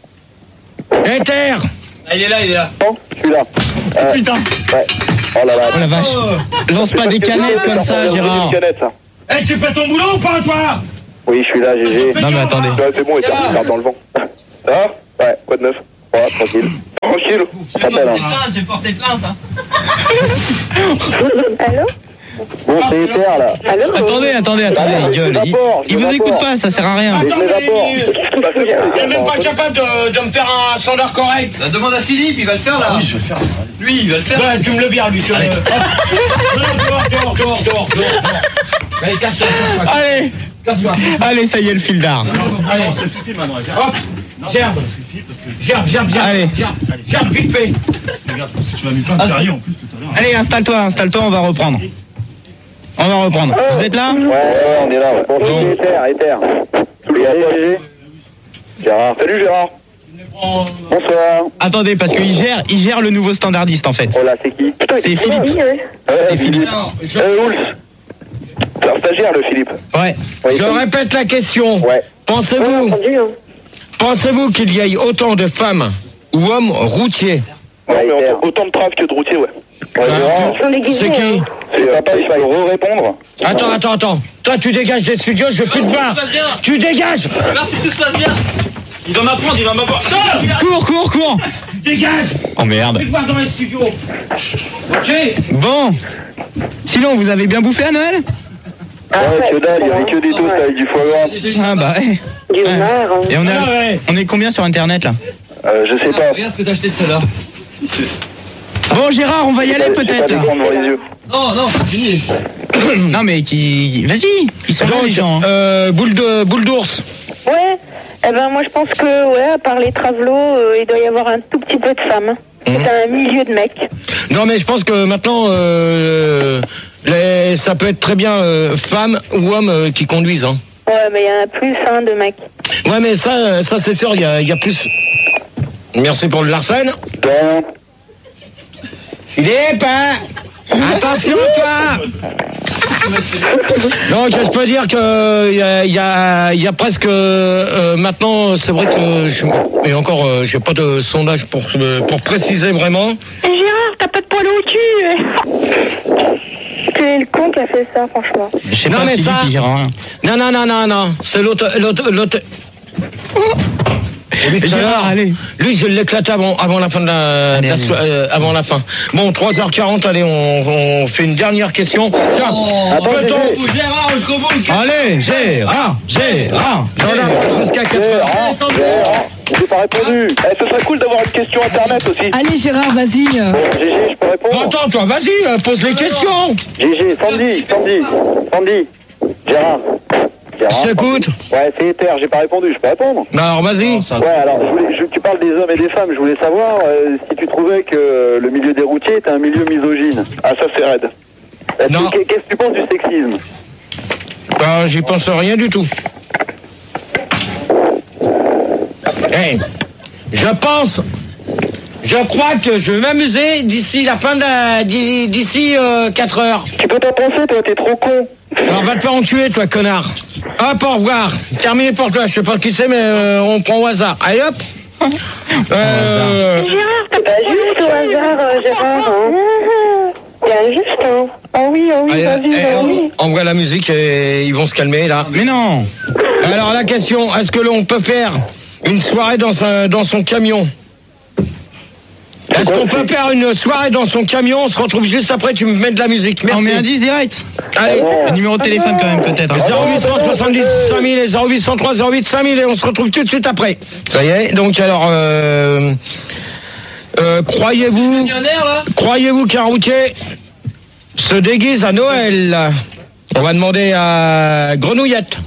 Ether. Il est là, il est là. Non, je suis là. Euh, Putain. ouais. Oh là là. Oh la vache. Lance pas des canettes comme ça, C'est Gérard. une canette, ça. Eh, tu fais ton boulot ou pas, toi? Oui, je suis là, G G. Non mais attendez. Ouais, c'est bon, il est parti dans le vent. Ah ouais, quoi de neuf? Ouais, tranquille. Tranquille. Ça s'appelle, hein. J'ai porté plainte. Hein. Allô? Bon, c'est Ether, là. Allô? Attendez, attendez, attendez, Ah, il gueule. je Il, m'évapore, je il vous m'évapore. écoute pas, ça sert à rien. Mais je Attends, mais m'évapore. il- il est même pas capable de, de me faire un standard correct. La demande à Philippe, il va le faire là. Oui, je vais le faire. Lui, il va le faire. Ouais, tu me le bien, lui. Tu me... Hop. Dehors, dehors, dehors, dehors, dehors. Allez, casse-toi. Allez, Casse-toi. allez, ça y est, le fil d'art. Allez, Ça suffit maintenant. hop. Gerbe. Gerbe, gerbe, gerbe. Allez. Gerbe, gerbe, vite fait. Regarde, parce que tu m'as mis plein de carrières en plus tout à l'heure. Allez, installe-toi, installe-toi, on va reprendre. On va reprendre. Vous êtes là? Ouais, ouais, on est là, ouais. Bon, c'est Ether, Ether. Et allez, G G. Gérard. Salut Gérard. Bonsoir. Attendez, parce qu'il gère, il gère le nouveau standardiste en fait. Oh là, c'est qui? Putain, C'est il est Philippe. Oui, oui. Ouais, C'est Philippe. Euh, Oulf. C'est un stagiaire le Philippe. Ouais. Ouais, Je répète la question. Ouais. Pensez-vous, Entendu, hein. pensez-vous qu'il y ait autant de femmes ou hommes routiers? Ouais, Ouais, mais Ether. autant, autant de traves que de routiers, ouais. Ouais, Alors, Gérard. Ils sont déguisés, C'est qui? hein. C'est papa, il va re-répondre. Attends, attends, attends. Toi, tu dégages des studios, je veux plus te voir. se passe bien. Tu dégages. Merci, tout se passe bien. Il va m'apprendre, il va m'apprendre. Cours, cours, cours. Dégage. Oh merde. Plus te voir dans les studios. Ok. Bon. Sinon, vous avez bien bouffé à Noël? Ouais, que dalle, il y avait que des toasts avec du foie gras. Ah bah ouais. Du homard, hein. Et on est, Ah ouais. on est combien sur internet là? Euh, je sais pas. Regarde ce que t'as acheté tout à l'heure. Bon Gérard, on va y aller J'ai pas peut-être des là. grands devant les yeux. Non, non, c'est fini. Non mais qui... Vas-y, ils sont là les gens. hein. Euh, boule de boule d'ours. Ouais. Eh ben, moi, je pense que, ouais, à part les travelots, euh, il doit y avoir un tout petit peu de femmes. hein. C'est un milieu de mecs. Non, mais je pense que maintenant, euh, les, ça peut être très bien euh, femmes ou hommes euh, qui conduisent. Hein. Ouais, mais il y en a plus, hein, de mecs. Ouais, mais ça, ça c'est sûr, il y a, il y a plus. Merci pour le Larsen. Bon. Philippe, hein. Attention toi. Donc je peux dire que il y a, il y a, il y a presque euh, maintenant, c'est vrai que je, mais encore, euh, j'ai pas de sondage pour euh, pour préciser vraiment. Gérard, t'as pas de poil au cul. C'est le con qui a fait ça, franchement. Je sais Non, pas, mais Philippe, ça- il gère rien. Non non non non non, c'est l'autre l'autre l'autre. Lui, tout à Gérard, l'heure, allez. Lui, je l'ai éclaté avant, avant la fin de la, Allez, de la allez. so- euh, avant la fin. Bon, trois heures quarante, allez, on, on fait une dernière question. Tiens, Attends, peut-on- G G. Gérard, jusqu'au bout. Allez, Gérard, Gérard. J'en ai jusqu'à quatre heures. Gérard, Gérard. J'ai pas répondu. Eh, ce serait cool d'avoir une question internet aussi. Allez Gérard, vas-y. euh. Bon, G G, je peux Bon, répondre. attends, toi, vas-y, euh, pose les questions. G G, Sandy, Sandy, Sandy. Gérard. Gérard. Je t'écoute. Ouais, c'est Ether, j'ai pas répondu, je peux répondre. Bah, alors, vas-y. Ouais, alors, je voulais, je- tu parles des hommes et des femmes, je voulais savoir euh, si tu trouvais que euh, le milieu des routiers était un milieu misogyne. Ah, ça c'est raide. Est-ce Non. que- Qu'est-ce que tu penses du sexisme? Bah, j'y pense rien du tout. Hey, je pense, je crois que je vais m'amuser d'ici la fin de la, d'i- d'ici euh, quatre heures. Tu peux t'en penser, toi, t'es trop con. Alors, va te faire enculer, toi, connard. Hop, au revoir. Terminé pour toi. Je sais pas qui c'est, mais euh, on prend au hasard. Allez, hop. Euh, Gérard, t'as pas juste au hasard, euh, Gérard. Hein. Il y a juste, hein. Oh oui, oh oui, allez, vas-y, eh, vas-y. on- envoie la musique et ils vont se calmer, là. Mais non. Alors, la question, est-ce que l'on peut faire une soirée dans, sa- dans son camion? Est-ce qu'on peut faire une soirée dans son camion? On se retrouve juste après, tu me mets de la musique. On Merci. met un dix direct. Allez. Un numéro de téléphone quand même peut-être. hein. zéro huit cent soixante-dix cinq mille et zéro huit cent trois zéro huit cinq mille et on se retrouve tout de suite après. Ça y est, donc alors, euh, euh, croyez-vous, Millionnaire là. croyez-vous qu'un routier se déguise à Noël? On va demander à Grenouillette.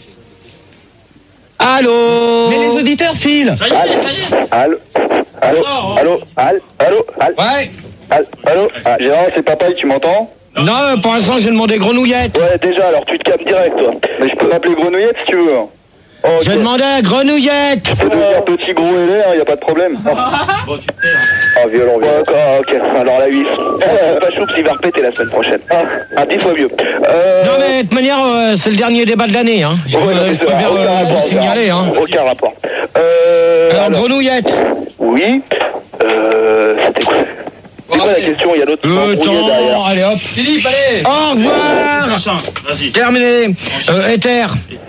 Allô? Mais les auditeurs filent. Ça y est, ça y est. Allô. Allô. Allô. Allô. Allô. Allô. Ouais. Allô. Allô. Ah, Gérard, c'est papa, tu m'entends? Non, pour l'instant, j'ai demandé Grenouillette. Ouais, déjà, alors tu te calmes direct, toi. Mais je peux m'appeler Grenouillette si tu veux. Oh, ok. J'ai demandé à Grenouillette. Tu peux devenir petit, gros et laid, hein, y a pas de problème. Bon, tu te tais. Ah, violent, violent. D'accord, ok. Alors la huit. Euh, pas choups, il va répéter la semaine prochaine. Ah, ah dix fois mieux. Euh... Non, mais de toute manière, euh, c'est le dernier débat de l'année. Hein. Je, ouais, euh, non, mais je ça a préfère aucun euh, rapport, vous signaler. ça a Hein. Aucun rapport. Euh... Alors, alors, Grenouillette. oui. Euh... C'était quoi? C'est quoi la question? Il y a l'autre qui Euh, s'est embrouillé derrière. attends, allez hop. Philippe, allez. Au revoir. Machin, vas-y. Terminé. Euh, Ether.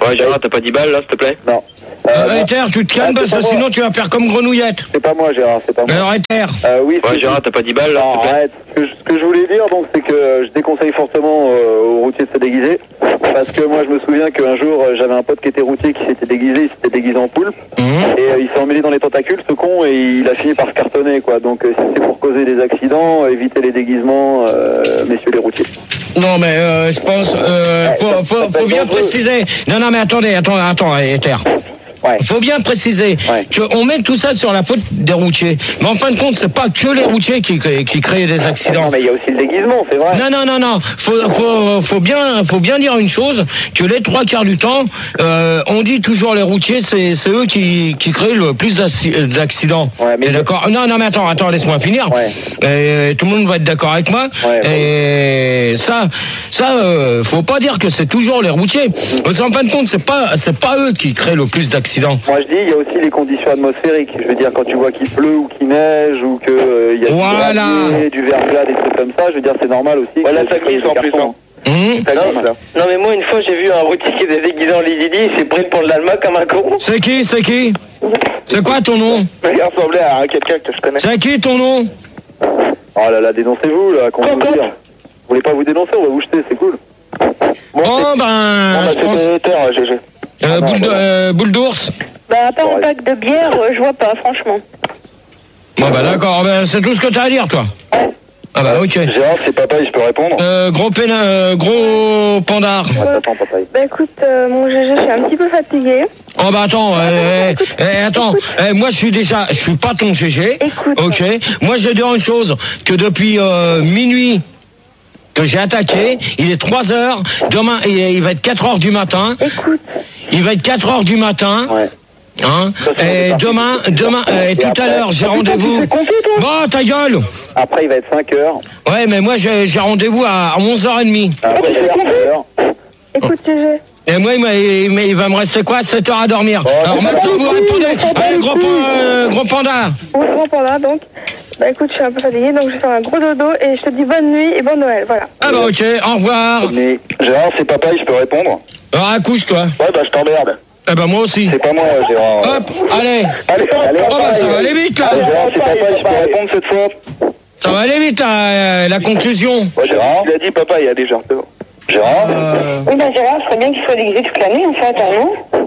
Ouais, Gérard, t'as pas dix balles là, s'il te plaît? Non. Euh, Ether, tu te calmes parce que sinon tu vas faire comme Grenouillette. C'est pas moi, Gérard, c'est pas moi. Alors Ether. Euh, oui, Ouais, Gérard, t'as pas dix balles là, Non, s'il te plaît? arrête. Ce que, je, ce que je voulais dire, donc, c'est que euh, je déconseille fortement euh, aux routiers de se déguiser. Parce que moi, je me souviens qu'un jour, euh, j'avais un pote qui était routier qui s'était déguisé, il s'était déguisé en poule. Mmh. Et euh, il s'est emmêlé dans les tentacules, ce con, et il a fini par se cartonner, quoi. Donc, euh, si c'est pour causer des accidents, évitez les déguisements, euh, messieurs les routiers. Non mais euh, je pense, euh, faut, faut, faut bien préciser. Non non mais attendez, attends, attends, Ether. Ouais. Faut bien préciser Ouais. qu'on met tout ça sur la faute des routiers. Mais en fin de compte, c'est pas que les routiers qui, qui créent des accidents. Non, mais il y a aussi le déguisement, c'est vrai. Non, non, non, non. Faut, faut, faut bien, faut bien dire une chose, que les trois quarts du temps, euh, on dit toujours les routiers, c'est, c'est eux qui, qui créent le plus d'accidents. Ouais, mais T'es d'accord? Non, non, mais attends, attends, laisse-moi finir. Ouais. Et tout le monde va être d'accord avec moi. Ouais, et ça, ça, euh, faut pas dire que c'est toujours les routiers. Parce qu'en fin de compte, c'est pas, c'est pas eux qui créent le plus d'accidents. Moi je dis, il y a aussi les conditions atmosphériques. Je veux dire, quand tu vois qu'il pleut ou qu'il neige ou qu'il euh, y a Voilà. du gravier, du verglas, des trucs comme ça, je veux dire, c'est normal aussi. Ouais, là, que- ça glisse en plus, hein. Hum. Ça glisse, là. Non, mais moi, une fois, j'ai vu un routier qui était déguisé en Lady Di, il s'est pris pour de l'Alma comme un con. C'est qui, c'est qui? C'est quoi ton nom? Il ressemblait à quelqu'un que je connais. C'est qui ton nom? Oh là là, dénoncez-vous, là, qu'on Quoi, vous quoi dire. Vous voulez pas vous dénoncer, on va vous jeter, c'est cool. Bon, ben, bah, je pense. c'était terre, G G. Euh, boule, de- euh, boule d'ours. Bah, à part un pack de bière, euh, je vois pas, franchement. Bon, bah d'accord, ben, c'est tout ce que t'as à dire, toi. Ah bah ok. Gérard, c'est papa, je peux répondre. Euh, gros péna, euh, gros pandard. Ouais, t'attends, papa. Bah, écoute, euh, mon G G, je suis un petit peu fatiguée. Oh bah attends, euh, eh, eh, attends, eh, moi je suis déjà, je suis pas ton G G. Écoute. Ok. Moi je vais dire une chose, que depuis euh, minuit que j'ai attaqué, il est trois heures, demain il, il va être quatre heures du matin. Écoute. Il va être quatre heures du matin. Ouais. Hein, c'est et parti. demain, demain, euh, et tout à l'heure j'ai rendez-vous. Bon, ta gueule. Après, il va être cinq heures. Ouais, mais moi j'ai j'ai rendez-vous à onze heures trente. Après, il va être six heures. Écoute, G G. Et moi, il, m'a- il m'a- il va me rester quoi? sept heures à dormir. Alors maintenant, vous répondez. Allez, gros, pan- euh, gros panda. Oui, grand panda, donc. Bah, écoute, je suis un peu fatiguée, donc je vais faire un gros dodo et je te dis bonne nuit et bon Noël, voilà. Ah bah ok, au revoir. Mais Gérard, c'est papa, je peux répondre. Alors accouche-toi. Ouais, bah je t'emmerde. Eh ben moi aussi. C'est pas moi, Gérard. Hop, allez. Allez, allez, Oh bah ça va aller vite là. Gérard, c'est papa, je peux répondre cette fois. Ça va aller vite là, la conclusion. Ouais, Gérard. Il a dit papa, il y a déjà un peu. Gérard. Euh, Oui, bah Gérard, ce serait bien qu'il soit déguisé toute l'année, en fait, hein, non?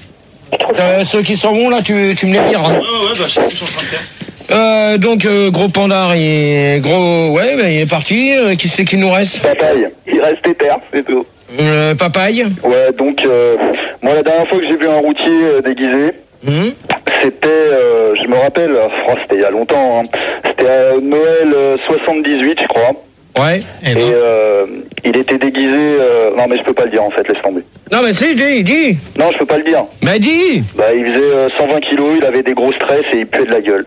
euh, ceux qui sont bons là, tu, tu me les vires. Hein. Ouais, ouais, bah, je sais ce que je suis en train de faire. Euh, donc euh, gros pandard, il est gros, ouais, bah, il est parti. Euh, qui c'est qui nous reste? Papaye. Il reste terre, c'est tout. euh, Papaye. Ouais, donc, euh, moi, la dernière fois que j'ai vu un routier euh, déguisé, Hum. c'était, euh, je me rappelle, oh, c'était il y a longtemps, hein. C'était à Noël euh, soixante-dix-huit, je crois. Ouais. Et euh, il était déguisé... euh, non, mais je peux pas le dire, en fait, laisse tomber. Non mais si, dis, dis. Non, je peux pas le dire. Mais dis. Bah, il faisait euh, cent vingt kilos, il avait des gros stress et il puait de la gueule.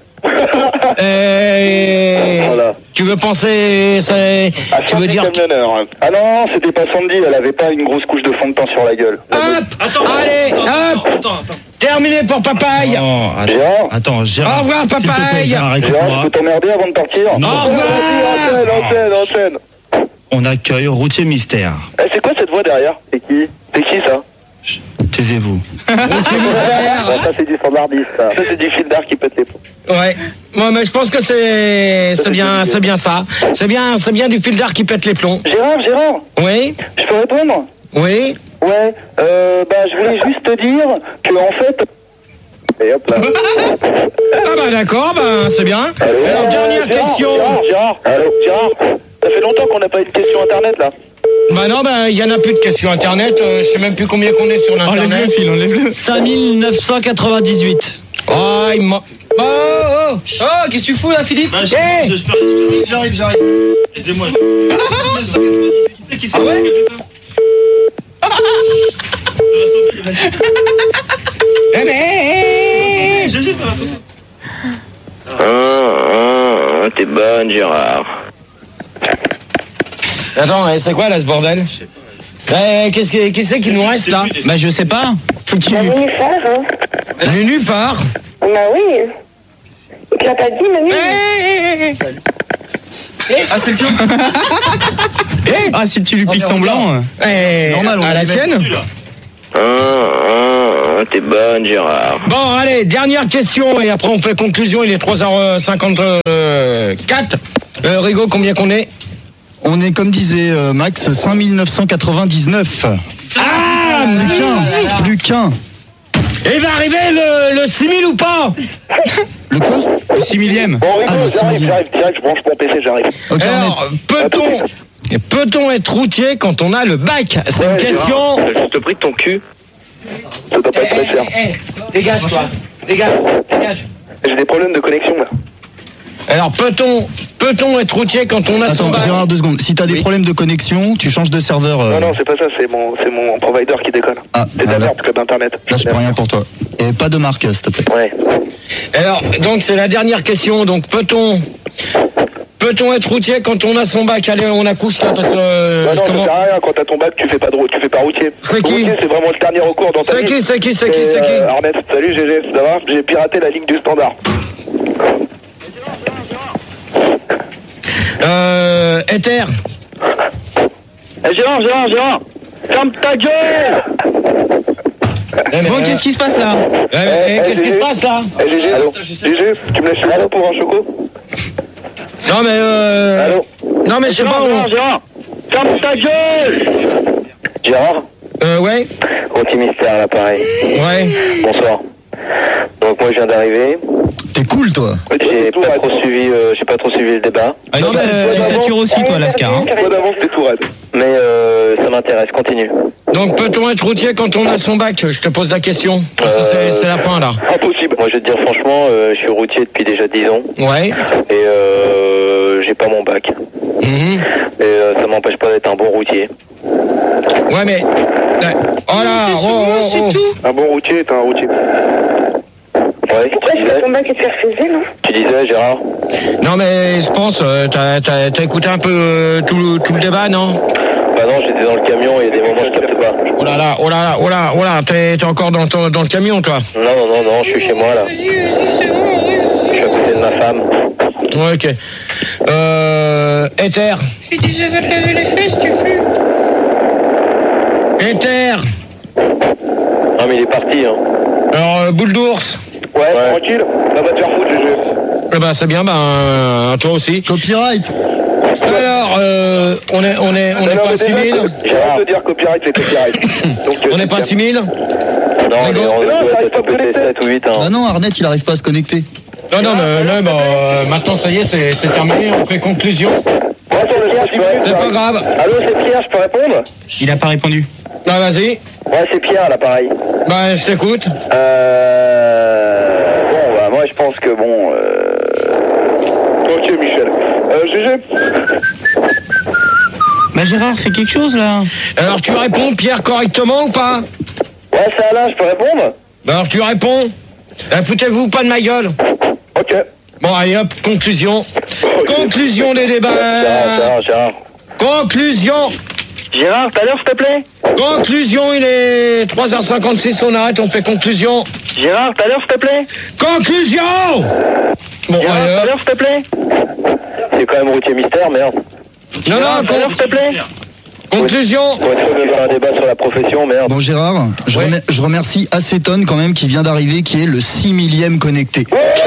Euh, Voilà. Tu veux penser, c'est, tu veux dire. Camionneur. Ah non, non, c'était pas Sandy, elle avait pas une grosse couche de fond de teint sur la gueule. Hop. Attends, Allez, attends, hop. attends, attends, attends. Terminé pour Papaye. Non, attends, Gérard, attends, Gérard. Au revoir, s'il te plaît, Papaye. Gérard, Gérard, je écoute-moi. peux t'emmerder avant de partir? Au revoir. Enchaîne, enchaîne, enchaîne. On accueille Routier Mystère. Eh, c'est quoi cette voix derrière? C'est qui? C'est qui ça? Taisez-vous. Bon, ça, c'est du standardiste, ça. Ça, c'est du fil d'art qui pète les plombs. Ouais. Moi, mais je pense que c'est, c'est bien, c'est bien ça. C'est bien, c'est bien du fil d'art qui pète les plombs. Gérard, Gérard, Oui. je peux répondre? Oui. Ouais, euh, bah, je voulais juste te dire que, en fait... Et hop là. Ah bah d'accord, bah c'est bien. Allô, Alors euh, dernière Gérard, question. Gérard, Gérard, allô, Gérard, Ça fait longtemps qu'on n'a pas eu de question internet là. Bah non, bah il y en a plus de questions internet. euh, je sais même plus combien qu'on est sur l'internet. Enlève le fil, enlève le. cinq mille neuf cent quatre-vingt-dix-huit. Oh, il m'a. Oh, oh, oh, qu'est-ce que tu fous là, Philippe? Bah, Eh j'espère, j'espère, j'espère. J'arrive, j'arrive. Aidez-moi. Qui c'est qui c'est qui a fait ça? Ça va sauter, il va dire. Eh mais. G G, ça va sauter. Ah, ah, t'es bonne, Gérard. Attends, eh, c'est quoi là ce bordel? Eh, qu'est-ce que- qu'est-ce qui nous reste là? Bah je sais pas. Faut qu'il... Bah, Nénuphar, hein. Nénuphar. Bah oui. Il te l'a pas dit, Manu? Eh, eh, eh, Ah c'est le tien. Ah si tu lui piques son blanc. eh. Eh, normal, on à la y va. sienne? Ah, ah, t'es bonne, Gérard. Bon, allez, dernière question, et après on fait conclusion, il est trois heures cinquante-quatre. Euh, Rigaud, combien qu'on est? On est, comme disait euh, Max, cinq mille neuf cent quatre-vingt-dix-neuf. Ah, plus qu'un, plus qu'un. Et il va arriver le, le six mille ou pas? Le quoi? Le six millième. Bon, Rigaud, Ah, le j'arrive, six j'arrive, direct, je branche mon P C, j'arrive. Ok, Alors, peut-on peut-on être routier quand on a le bac? C'est une question. T'as juste pris de ton cul. Ça doit pas être très cher. Dégage-toi. Dégage. Dégage. J'ai des problèmes de connexion, là. Alors, peut-on peut-on être routier quand on a son Attends, bac? Gérard, deux secondes. Si t'as des Oui. problèmes de connexion, tu changes de serveur. euh, Non, non, c'est pas ça, c'est mon, c'est mon provider qui déconne. Ah, C'est ah, là, d'alerte, club internet. là, je peux rien pour toi. Et pas de marque, s'il te plaît. Ouais. Alors, donc c'est la dernière question. Donc, peut-on peut-on être routier quand on a son bac? Allez, on accouche là parce que euh, Non, non, comment- ça sert à rien, quand t'as ton bac, tu fais pas de route, tu fais pas routier. C'est qui? Routier, c'est vraiment le dernier recours dans ta C'est vie. qui? C'est qui? C'est qui? Et, C'est qui? euh, Arnett, salut G G, ça va? J'ai piraté la ligne du standard. Euh, Ether. Eh, Gérard, Gérard, Gérard, ferme ta gueule. Bon, qu'est-ce qui se passe là? Eh, eh, Qu'est-ce qui se passe là? Eh, G G, G G, tu me laisses le pour un choco? Non mais euh... Allô? Non mais je sais pas. Gérard, Gérard, on- Gérard, ferme ta gueule. Gérard, Euh, ouais. Routier Mystère, là, pareil. Ouais. Bonsoir. Donc, moi, je viens d'arriver. T'es cool, toi. J'ai pas trop suivi, euh, j'ai pas trop suivi le débat. Ah, Non, tu, mais, tu euh, satures aussi, toi, Lascar. Hein. Toi d'avance, t'es tout raide. Mais euh, ça m'intéresse, continue. Donc peut-on être routier quand on a son bac? Je te pose la question. Parce que c'est- c'est la fin là. Impossible. Moi, je vais te dire franchement, euh, je suis routier depuis déjà dix ans. Ouais. Et euh, j'ai pas mon bac. Mhm. Et euh, ça m'empêche pas d'être un bon routier. Ouais mais... Ouais. Oh là, oh, oh, oh. Un bon routier est un routier. Ouais, Pourquoi tu est-ce que disais, ton bac est refusé, non? tu disais, Gérard? Non mais je pense, euh, t'as t'as- t'as écouté un peu euh, tout, le- tout le débat, non? Bah non, j'étais dans le camion et il y a des moments je capte pas. Oh là là, oh là là, oh là, oh là, t'es t'es encore dans, ton- dans le camion toi? Non, non, non, non, je suis chez moi là. Je suis à côté de ma femme. Ouais, ok. Euh... Ether. J'ai dit, je vais te laver les fesses, tu peux. Ether. Non mais il est parti, hein. Alors, euh, boule d'ours. Ouais, tranquille. Ça va te faire foutre, G G. Eh ben c'est bien, ben euh, toi aussi. Copyright. Alors, euh, on est on est on est Non, pas mais à six déjà, mille. J'ai hâte de dire copyright, c'est copyright. Donc, euh, On n'est pas à c'est six mille. Non, mais on non, doit t'arrives être pas à à côté connecter. sept ou huit ans. Bah non, Arnett, il arrive pas à se connecter. Non non mais là, bah, euh, maintenant ça y est, c'est c'est terminé. On fait conclusion. Ouais, c'est Pierre, je peux- C'est pas grave. Allô, c'est Pierre, je peux répondre? Il a pas répondu. Bah vas-y. Ouais, c'est Pierre, là, pareil. Bah je t'écoute. Euh... Bon, bah moi je pense que bon... Euh... Ok, Michel. Euh, G G. Bah, Gérard, fais quelque chose là. Alors tu réponds Pierre correctement ou pas? Ouais, c'est Alain, je peux répondre? Bah alors tu réponds. Euh, Foutez-vous pas de ma gueule. Ok. Bon allez hop, conclusion. Conclusion des Gérard, débats. Gérard, Gérard. Conclusion. Gérard, tout à l'heure, s'il te plaît? Conclusion, il est trois heures cinquante-six, on arrête, on fait conclusion. Gérard, tout à l'heure, s'il te plaît? Conclusion. Bon, Gérard, allez, tout à hop. l'heure, s'il te plaît? C'est quand même routier mystère, merde. Non, Gérard, non, tout à l'heure, con- s'il te plaît? conclusion. Pour être sûr de faire un débat sur la profession, merde. Bon, Gérard, je, Ouais. remer- je remercie Acétone quand même qui vient d'arriver, qui est le six millième connecté.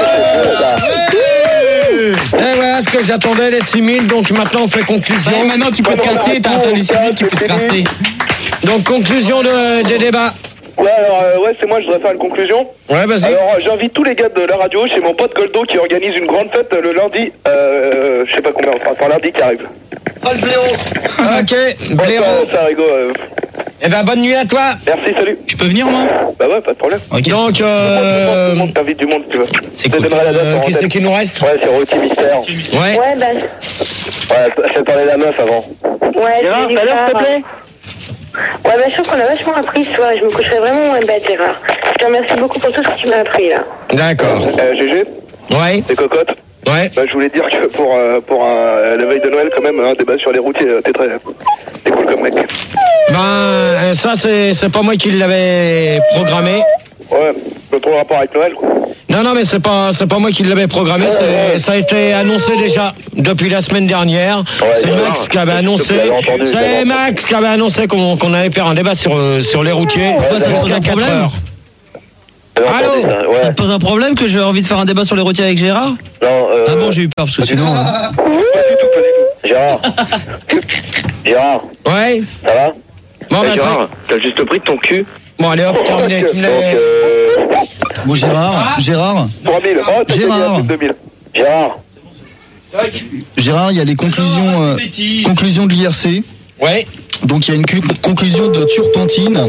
Et voilà ce que j'attendais, les six mille, donc maintenant on fait conclusion. Et maintenant, tu peux te casser. T'as entendu six mille, tu peux te casser. Donc conclusion de- des débats. Ouais, alors, euh, ouais, c'est moi, je voudrais faire une conclusion. Ouais, vas-y. Alors, euh, j'invite tous les gars de la radio chez mon pote Goldo qui organise une grande fête euh, le lundi, euh, je sais pas combien, enfin, lundi qui arrive. Ok, Ouais, blaireau. ça, ça rigole. euh, Eh ben bonne nuit à toi. Merci, salut. Je peux venir, moi? Bah ouais, pas de problème. Ok. Donc, Tout euh, le monde t'invite du monde, si tu veux. C'est Je te cool. donnerai la date euh, en qui c'est tête. qui nous reste? Ouais, c'est routier mystère. Ouais. Ouais, bah. Ouais, fais parler la meuf avant. Ouais, Gérard, c'est tout à l'heure, s'il te plaît? Ouais, bah, je trouve qu'on a vachement appris ce soir et je me coucherai vraiment moins bête, Gérard. Je te remercie beaucoup pour tout ce que tu m'as appris, là. D'accord. Euh, G G, Ouais. les cocottes. Ouais. Bah, je voulais dire que pour, euh, pour un, la veille de Noël, quand même, un débat sur les routiers, euh, t'es très. T'es cool comme mec. Ben, euh, ça, c'est c'est pas moi qui l'avais programmé. Ouais, pas trop rapport avec Noël, quoi. Non, non, mais c'est pas, c'est pas moi qui l'avais programmé, c'est- ça a été annoncé déjà. depuis la semaine dernière. Ouais, c'est ouais, Max ouais. qui avait annoncé. Vous l'avez entendu, C'est vous Max qui avait annoncé qu'on qu'on allait faire un débat sur, euh, sur les routiers Pourquoi ça pose jusqu'à un quatre problème heures. Allô ça, ouais. Ça te pose un problème que j'ai envie de faire un débat sur les routiers avec Gérard? Non, euh... Ah bon, j'ai eu peur parce que sinon. hein. Pas du tout, pas du tout. Gérard. Gérard. Ouais. Ça va? Bon, Hey, bah, Gérard, t'as juste pris de ton cul. bon, allez hop, terminé. Donc, Tu me donc, l'as- euh... Bon, Gérard, Gérard, trois mille. Oh, t'as gagné Gérard. un truc de mille. Gérard. Gérard, il y a les conclusions, euh, conclusions de l'I R C. Ouais. Donc il y a une cu- conclusion de turpentine.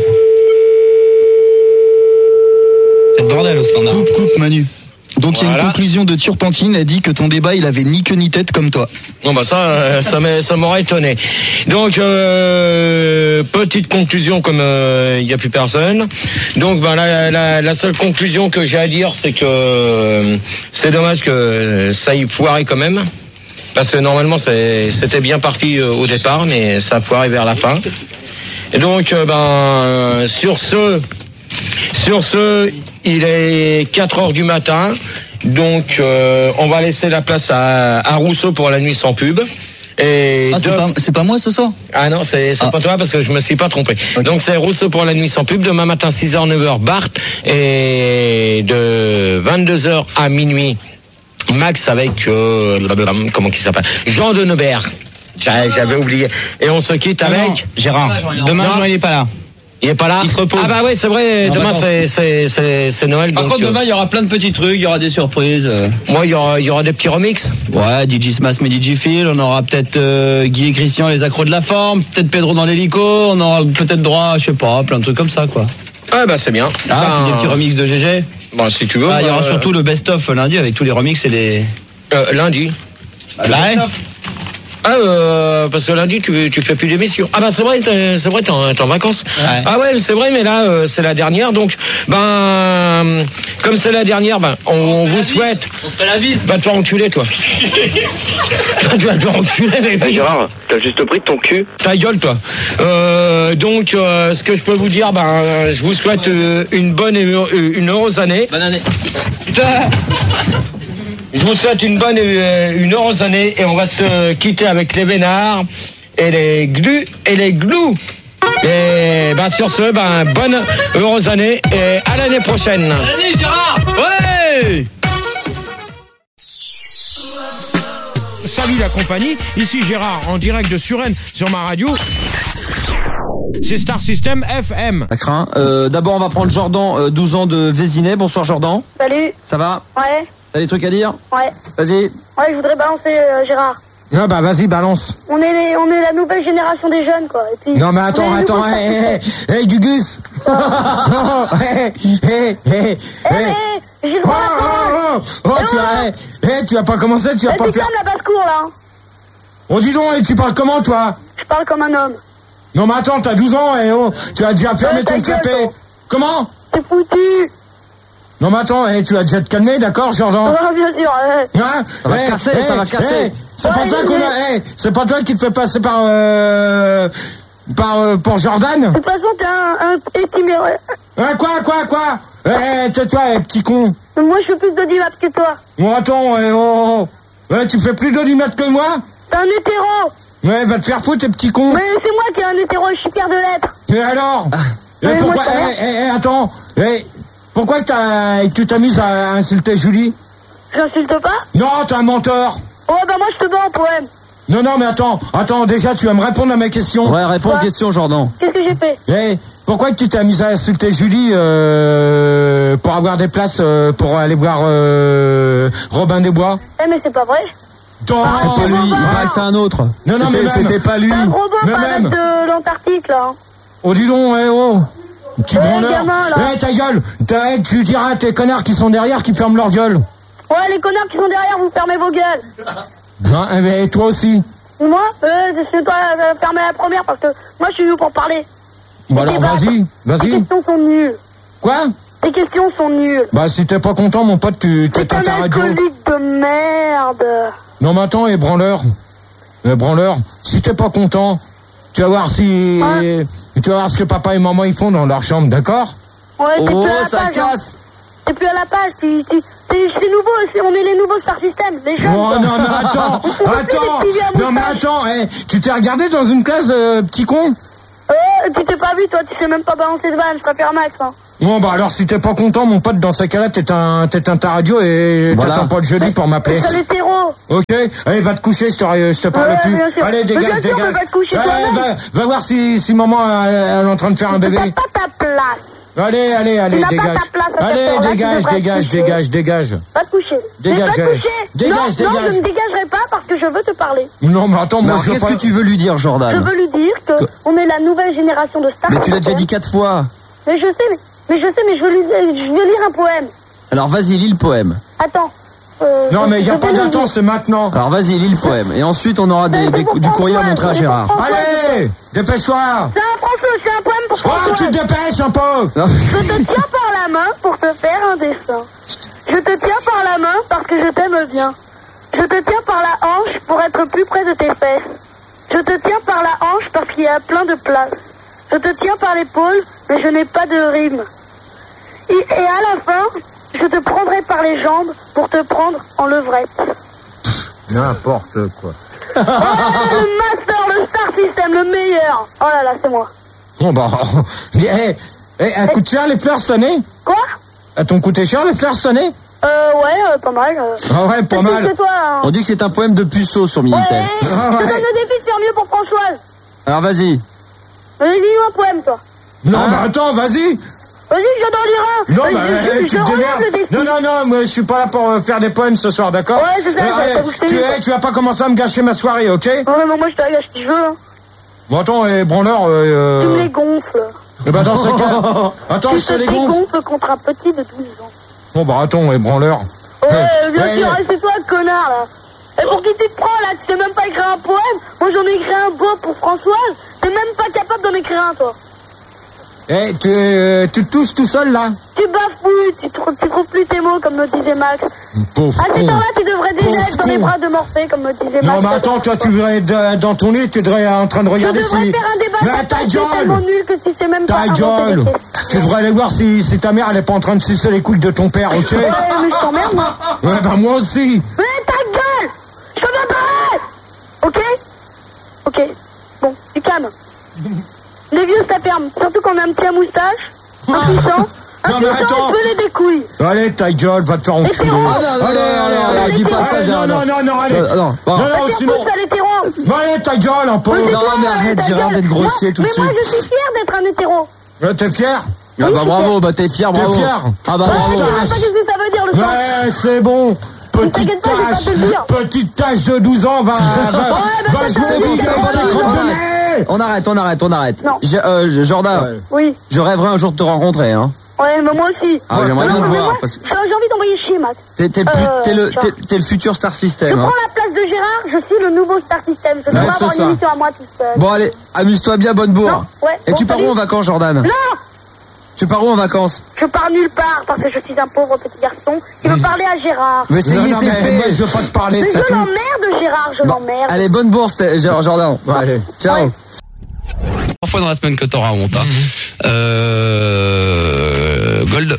C'est le bordel au standard. Coupe, coupe, Manu. Donc il y a Voilà. une conclusion de turpentine. Elle dit que ton débat, il avait ni queue ni tête comme toi. Bon bah ça, euh, ça m'est- ça m'aurait étonné. Donc euh, petite conclusion comme il n'y a plus personne. Donc bah, la, la, la seule conclusion que j'ai à dire, c'est que euh, c'est dommage que ça ait foiré quand même. Parce que normalement c'est- c'était bien parti euh, au départ, mais ça a foiré vers la fin. Et donc euh, ben euh, sur ce, sur ce, il est quatre heures du matin. Donc, euh, on va laisser la place à, à Rousseau pour la nuit sans pub. Et Ah, c'est de- pas, c'est pas moi ce soir? Ah non, c'est c'est Ah. pas toi parce que je me suis pas trompé. Donc c'est Rousseau pour la nuit sans pub. Demain matin six heures neuf heures Bart et de vingt-deux heures à minuit Max avec euh, blablabla, comment qu'il s'appelle, Jean de Neubert. J'a- J'avais oublié. Et on se quitte avec Gérard, demain, Non. Jean, il est pas là. Il est pas là. Il se repose. Ah bah oui, c'est vrai. En Demain vacances. c'est c'est c'est c'est Noël. Par donc, contre, euh, demain, il y aura plein de petits trucs, il y aura des surprises. euh. moi il y aura il y aura des petits remixes. Ouais, D J Smash, mais D J Phil, on aura peut-être euh, Guy et Christian, les accros de la forme, peut-être Pedro dans l'hélico, on aura peut-être droit, je sais pas, plein de trucs comme ça, quoi. Ah bah c'est bien. Ah, Ben, puis des petits remixes de G G. Bon, si tu veux. Ah, il y aura euh, surtout le best-of lundi avec tous les remixes et les. euh, lundi. Bah, le best-of. Ah, euh, parce que lundi, tu, tu fais plus d'émission. Ah, bah, c'est vrai, t'es- c'est vrai, t'es en, t'es en vacances. Ouais. Ah, ouais, c'est vrai, mais là, euh, c'est la dernière. Donc, ben, comme c'est la dernière, ben, on, on vous souhaite. On se fait la bise. Va te faire enculer, toi. Tu vas te faire enculer, mais Hey, Gérard, t'as juste pris de ton cul. ta gueule, toi. Euh, donc, euh, ce que je peux vous dire, ben, euh, je vous souhaite euh, une bonne et heure- une heureuse année. Bonne année. Putain. Je vous souhaite une bonne et une heureuse année et on va se quitter avec les vénards et les glus et les glous. Et ben sur ce, ben bonne heureuse année et à l'année prochaine. Allez, Gérard. Ouais. Salut la compagnie, ici Gérard en direct de Suresnes sur ma radio. C'est Star System F M. Ça craint. Euh, D'abord, on va prendre Jordan, euh, douze ans de Vésinet. Bonsoir Jordan. Salut. Ça va? Ouais. T'as des trucs à dire? Ouais. Vas-y. Ouais, je voudrais balancer euh, Gérard. Ah bah vas-y, balance. On est les, on est la nouvelle génération des jeunes, quoi. Et puis, Non mais attends, on est les attends, nouveaux hé, sortis. hé, hé, Gugus. Non, hé, hé, hé, Eh, hé. mais j'ai le Oh, droit à oh, oh, oh, tu as, hé, hé, tu vas pas commencer, tu vas Eh, pas t'es faire. comme la basse-cour, là. Oh dis donc, et tu parles comment toi? Je parle comme un homme. Non mais attends, t'as douze ans et oh, tu as déjà fermé Ouais, ta ton gueule, clapet. toi. Comment? T'es foutu. Non mais attends, eh, tu vas déjà te calmer, d'accord, Jordan? Ah, bien sûr, ouais. Hein? Ça va Eh, casser, eh, ça va casser. eh, c'est pas Ouais, toi mais- qu'on a, eh, c'est pas toi qui te fais passer par, euh, par, euh, pour Jordan? De toute façon, t'es un, un petit merde. Hein, quoi, quoi, quoi? Eh, eh, tais-toi, eh, petit con. Moi, je fais plus d'audimat que toi. Bon, attends, eh, oh, oh. Eh, tu fais plus d'audimat que moi? T'es un hétéro. Ouais, va te faire foutre, eh, petit con. Mais c'est moi qui ai un hétéro, je suis fier de l'être. Et alors? Eh, Ouais, pourquoi, moi, ça va. eh, eh, eh, attends, eh, pourquoi t'as, tu t'amuses à insulter Julie? J'insulte pas. Non, t'es un menteur. Oh, bah moi, je te bats en poème. Non, non, mais attends, attends, déjà, tu vas me répondre à mes questions. Ouais, réponds Quoi aux questions Jordan. Qu'est-ce que j'ai fait? Eh, pourquoi tu t'es amusé à insulter Julie euh, pour avoir des places euh, pour aller voir euh, Robin des Bois? Eh, mais c'est pas vrai. Non, C'est pas lui, il paraît que c'est un autre. Non, non, mais C'était- même- C'était pas lui. C'est un gros beau Mais pas même. de l'Antarctique, là. Oh, dis donc, eh, oh, petit Eh, branleur. gamin, là. Eh, ta gueule, T'as- eh, tu diras à tes connards qui sont derrière qui ferment leur gueule. Ouais, les connards qui sont derrière, vous fermez vos gueules. Non, eh, mais toi aussi. Moi, euh, c'est toi, euh, fermez la première, parce que moi, je suis venu pour parler. Bon, alors, débattre. vas-y, Tes vas-y. questions sont nulles. Quoi? Tes questions sont nulles. Bah, si t'es pas content, mon pote, tu T'es t'éteins un ta radio. alcoolique de merde. Non, mais attends, et branleur. Eh, branleur, si t'es pas content, tu vas voir si... Ouais. Tu vas voir ce que papa et maman ils font dans leur chambre, d'accord? Ouais, t'es Oh, plus à la ça page. hein. casse. T'es plus à la page, tu, tu, t'es C'est c'est nouveau, c'est- on est les nouveaux Star System, les jeunes. Oh quoi. non mais attends, On fait plus attends, des petits à non mais moustache. attends, eh, tu t'es regardé dans une classe, euh, petit con? Euh, tu t'es pas vu, toi, tu sais même pas balancer de vanne, je préfère Max, hein. Bon bah alors si t'es pas content mon pote, dans ces cas-là t'éteins t'éteins ta radio et Voilà. t'attends pas le jeudi pour m'appeler. C'est l'hétéro. Ok, allez va te coucher, je te, je te parle Ouais, plus. bien sûr. Allez Mais dégage, bien sûr, dégage. mais va te coucher Allez, toi-même. va, va voir si, si maman elle, elle est en train de faire un bébé. T'as pas ta place. Allez, allez, allez, Tu n'as pas dégage. ta place à cette Allez, heure-là, tu dégage, devrais te dégage, coucher. dégage, dégage. Va te coucher. Dégage, Mais va te allez. coucher. Dégage, non, non, dégage. je ne dégagerai pas parce que je veux te parler. Non mais attends, Mais moi alors, je veux qu'est-ce pas... que tu veux lui dire, Je Jordan? veux lui dire que on est la nouvelle génération de stars. Mais tu l'as déjà dit quatre fois. Mais je sais, mais, mais je sais, mais je veux, lui, je veux lire un poème. Alors vas-y, lis le poème. Attends. Euh, Non mais il y a je pas vais le d'attente, lire. c'est maintenant. Alors vas-y, lis le poème. Et ensuite, on aura des, des- du courrier à montrer à Gérard. Allez, dépêche-toi. C'est un François, c'est un poème pour Oh, François. tu te dépêches un peu. Je te tiens par la main pour te faire un dessin. Je te tiens par la main parce que je t'aime bien. Je te tiens par la hanche pour être plus près de tes fesses. Je te tiens par la hanche parce qu'il y a plein de place. Je te tiens par l'épaule, mais je n'ai pas de rime. Et, et à la fin, je te prendrai par les jambes pour te prendre en levrette. N'importe quoi. Oh là là, le master, le star system, le meilleur. Oh là là, c'est moi. Bon bah, eh, eh, elles coûtent cher les fleurs cette année? Quoi? Elles t'ont coûté cher les fleurs cette année? Euh, ouais, euh, pas mal. euh. Ah ouais, pas Qu'est-ce que mal. c'est, toi, hein? On dit que c'est un poème de puceau sur Ouais, Minitel. je te donne le défi de faire mieux pour Françoise. Alors vas-y. Vas-y, lis-moi un poème, toi. Non mais attends, vas-y. Vas-y, je t'en lire un. Non, Vas-y, bah, je, eh, je, tu te je relève démerdes. le défi. Non, non, non, moi je suis pas là pour euh, faire des poèmes ce soir, d'accord? Ouais, c'est ça, Eh, ça, eh, ça vous fait tu, vite. eh, tu vas pas commencer à me gâcher ma soirée, ok? Ouais, mais moi, je te gâche si je veux. Hein. Bon, attends, eh, branleur, euh... Tu me les gonfles. Eh ben, dans ce cas... Attends, tu je te te les fais gonfle. gonfle contre un petit de douze ans. Bon, bah, attends, eh, branleur. Ouais, bien Ouais, sûr, ouais. c'est toi, le connard, là. Et pour qui tu te prends, là? Tu sais même pas écrire un poème? Moi, j'en ai écrit un beau pour Françoise. T'es même pas capable d'en écrire un, toi. Eh, tu, euh, tu te touches tout seul, là? Tu bafouilles, tu, trou- tu trouves plus tes mots, comme me disait Max. Pauvre À cette con. heure-là, tu devrais déjà Pauvre être dans les con. bras de Morphée, comme me disait Max. Non, mais attends, toi, tu devrais être euh, dans ton lit, tu devrais être en train de regarder Tu devrais si... faire un débat Mais sur ta ça, c'est tellement gueule! nul que tu sais même pas Ta inventer gueule! des questions. Tu devrais aller voir si, si ta mère, elle est pas en train de sucer les couilles de ton père, ok? Ouais, mais je t'emmerde, moi. Ouais, bah, moi aussi. Mais ta gueule! Je te m'appelle! Ok? Ok. Bon, tu calmes. Les vieux, ça ferme. Surtout qu'on a un petit à moustache, un puissant, un Non, mais puissant, attends. un peu les couilles. Allez, ta gueule, va te faire enculer. Hétéro. Ah non, non, Allez, non, allez, non, allez, non, dis pas ça, allez, Gérard. non, non, non, allez. Non, non, bon. Non, non, Vas-y, sinon... repousse à l'hétéro. Bah, allez, ta gueule, un peu. Mais Non, toi, mais arrête, ta Gérard, gueule. d'être grossier Moi- tout de Mais moi, suite. je suis fier d'être un hétéro. Euh, T'es fier? Ah bah bravo, bah t'es fier, T'es bravo. fier? Ah bah Ouais, bravo. je sais même pas ce que ça veut dire, le sang. Ouais, c'est bon. Petite t'inquiète pas, je vais pas tâche, te le dire. petite tâche de douze ans, va, va, bah, va ça, jouer ça, au ça, billard ça, avec ça, les ça, crottes de ça, nez. On arrête, on arrête, on arrête. Non. Je- euh, Jordan, Oui. je rêverais un jour de te rencontrer, hein. Ouais, mais moi aussi. Ah, j'aimerais Non, bien te mais voir, moi, parce que- J'ai j'ai envie d'envoyer chier, Max. T'es t'es le, plus- Euh, t'es le, ça. t'es- t'es le futur Star Je System, prends hein. la place de Gérard, je suis le nouveau Star System. Je ne Ouais, veux pas c'est avoir ça. une émission à moi tout seul. Bon allez, amuse-toi bien, bonne bourre. Non, ouais, Et bon, tu pars où salut. en vacances, Jordan? Non! Tu pars où en vacances? Je pars nulle part parce que je suis un pauvre petit garçon qui veut parler à Gérard. Mais c'est Non, non, c'est mais fait. moi, je veux pas te parler, Mais ça je tout. l'emmerde, Gérard, je Bon, l'emmerde. allez, bonne bourse, t'es- Jordan. Bon, allez, ciao. Trois fois dans la semaine que t'auras honte. Hein. Euh... Gold.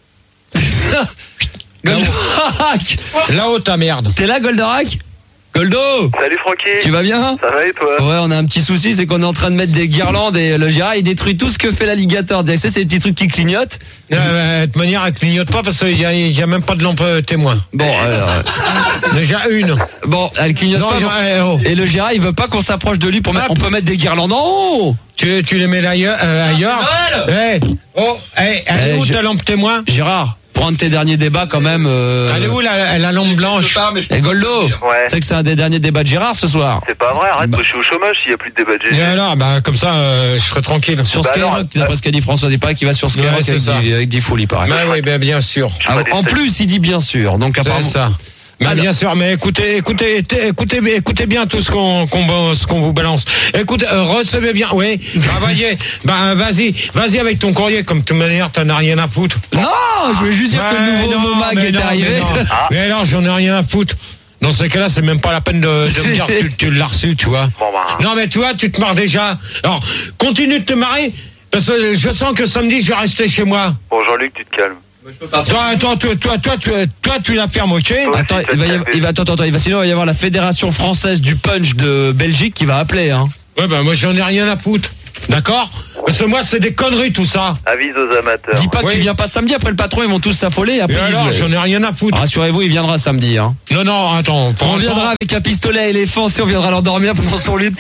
Goldorak. Là-haut, ta merde. T'es là, Goldorak? Goldo. Salut Francky. Tu vas bien? Ça va et toi? Ouais, on a un petit souci, c'est qu'on est en train de mettre des guirlandes et le Gérard il détruit tout ce que fait l'alligator. Tu sais, c'est des petits trucs qui clignotent. Euh, de toute manière, elle clignote pas parce qu'il y a, il y a même pas de lampe euh, témoin. Bon, alors. Déjà une. Bon, elle clignote Non, pas. il y bon. a- oh. Et le Gérard, il veut pas qu'on s'approche de lui pour mettre. On peut mettre des guirlandes en haut. Tu, tu les mets là ailleurs, euh, ailleurs. c'est Eh, oh, eh, elle est Eh, où je- ta lampe témoin? Gérard, pour un de tes derniers débats quand même. Euh... Elle est où la, la lampe blanche? Et Goldo, Ouais. tu sais que c'est un des derniers débats de Gérard ce soir. C'est pas vrai, arrête, moi je suis au chômage s'il y a plus de débat de G G. Et alors, bah, comme ça, euh, je serai tranquille. Sur Bah Skyrock, alors, d'après ce qu'a dit François, il paraît qu'il va sur Skyrock Ouais, c'est avec, ça. des, avec des foules, il paraît. Bah oui, bah, bien sûr. Ah, en plus, il dit bien sûr. Donc C'est apparemment. ça. Mais Alors- bien sûr, mais écoutez, écoutez, écoutez, écoutez, écoutez bien tout ce qu'on, qu'on, ce qu'on vous balance. Écoutez, euh, recevez bien, oui. Bah, voyez, bah, vas-y, vas-y avec ton courrier. Comme de toute manière, t'en as rien à foutre. Non, je voulais juste dire que le Ouais, nouveau non, Momag mais est non, arrivé. Mais, non. mais alors, j'en ai rien à foutre. Dans ces cas-là, c'est même pas la peine de, de me dire que tu, tu l'as reçu, tu vois. Bon, bah. Non, mais tu vois, tu te marres déjà. Alors, continue de te marrer, parce que je sens que samedi, je vais rester chez moi. Bon, Jean-Luc, tu te calmes. Toi, attends, toi, toi, toi, tu, toi, tu la fermes, ok? Attends, il va, y avoir, il va, attends, attends, il va, sinon il va y avoir la Fédération Française du Punch de Belgique qui va appeler, hein. Ouais, ben, moi, j'en ai rien à foutre. D'accord? Parce que moi, c'est des conneries, tout ça. Avise aux amateurs. Dis pas Oui. qu'il vient pas samedi, après le patron, ils vont tous s'affoler. Et après, Et ils alors, disent, j'en ai rien à foutre. rassurez-vous, il viendra samedi, hein. Non, non, attends. pour On l'instant- viendra avec un pistolet à éléphant, si on viendra l'endormir pendant son lit.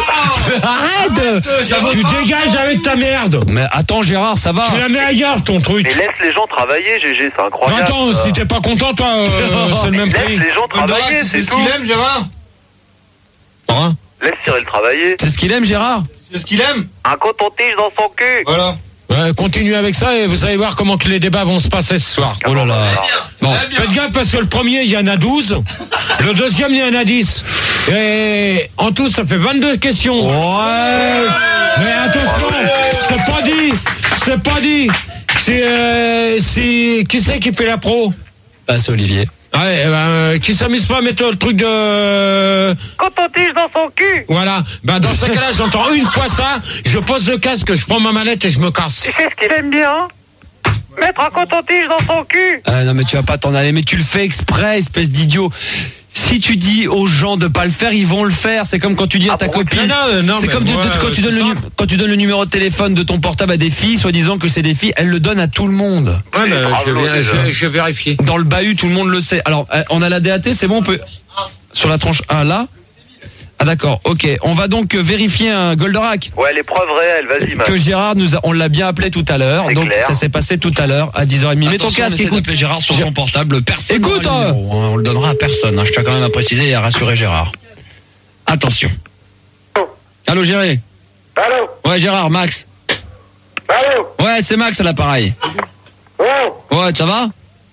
Arrête! Tu dégages avec ta merde. Mais attends, Gérard, ça va. Tu la mets ailleurs, ton truc. Mais laisse les gens travailler, G G, c'est incroyable. Attends, ça. si t'es pas content, toi, euh, c'est le même Laisse prix. les gens travailler, tu sais c'est ce tout. qu'il aime, Gérard? Hein? Laisse Cyril travailler. C'est ce qu'il aime, Gérard? C'est ce qu'il aime? Un coton-tige dans son cul. Voilà. Ouais, continue avec ça et vous allez voir comment que les débats vont se passer ce soir. Oh là là. Bon, faites gaffe parce que le premier, il y en a douze. Le deuxième, il y en a dix. Et en tout, ça fait vingt-deux questions. Ouais. Mais attention, c'est pas dit. C'est pas dit. C'est, euh, c'est, qui c'est qui fait la pro? Bah, c'est Olivier. Ouais, eh ben, euh, qui s'amuse pas à mettre le truc de... Coton-tige dans son cul. Voilà. Ben, dans ce cas-là, j'entends une fois ça, je pose le casque, je prends ma manette et je me casse. Tu sais ce qu'il aime bien? Mettre un coton-tige dans son cul. Ah non, mais tu vas pas t'en aller, mais tu le fais exprès, espèce d'idiot. Si tu dis aux gens de pas le faire, ils vont le faire. C'est comme quand tu dis à ta copine. non, non, non, c'est mais comme de- moi, de- quand, tu donnes c'est le, nu- simple. quand tu donnes le numéro de téléphone de ton portable à des filles, soi-disant que c'est des filles, elles le donnent à tout le monde. Ouais, mais bravo, je vais, déjà. je, je vais vérifier. Dans le bahut, tout le monde le sait. Alors, euh, on a la D A T, c'est bon, on peut. Sur la tranche un, là. Ah d'accord, ok. On va donc euh, vérifier un Goldorak. Ouais, les preuves réelles, vas-y, Max. Que Gérard nous a, on l'a bien appelé tout à l'heure. C'est Donc clair. ça s'est passé tout à l'heure à dix heures trente. Mets ton casque, écoute. Gérard sur son portable. Personne Écoute, n'aura le hein. numéro, hein. On le donnera à personne. hein. Je tiens quand même à préciser et à rassurer Gérard. Attention. Allô, Gérard. Allô? Ouais, Gérard, Max. Allô? Ouais, c'est Max à l'appareil. Oh? Ouais, ça va?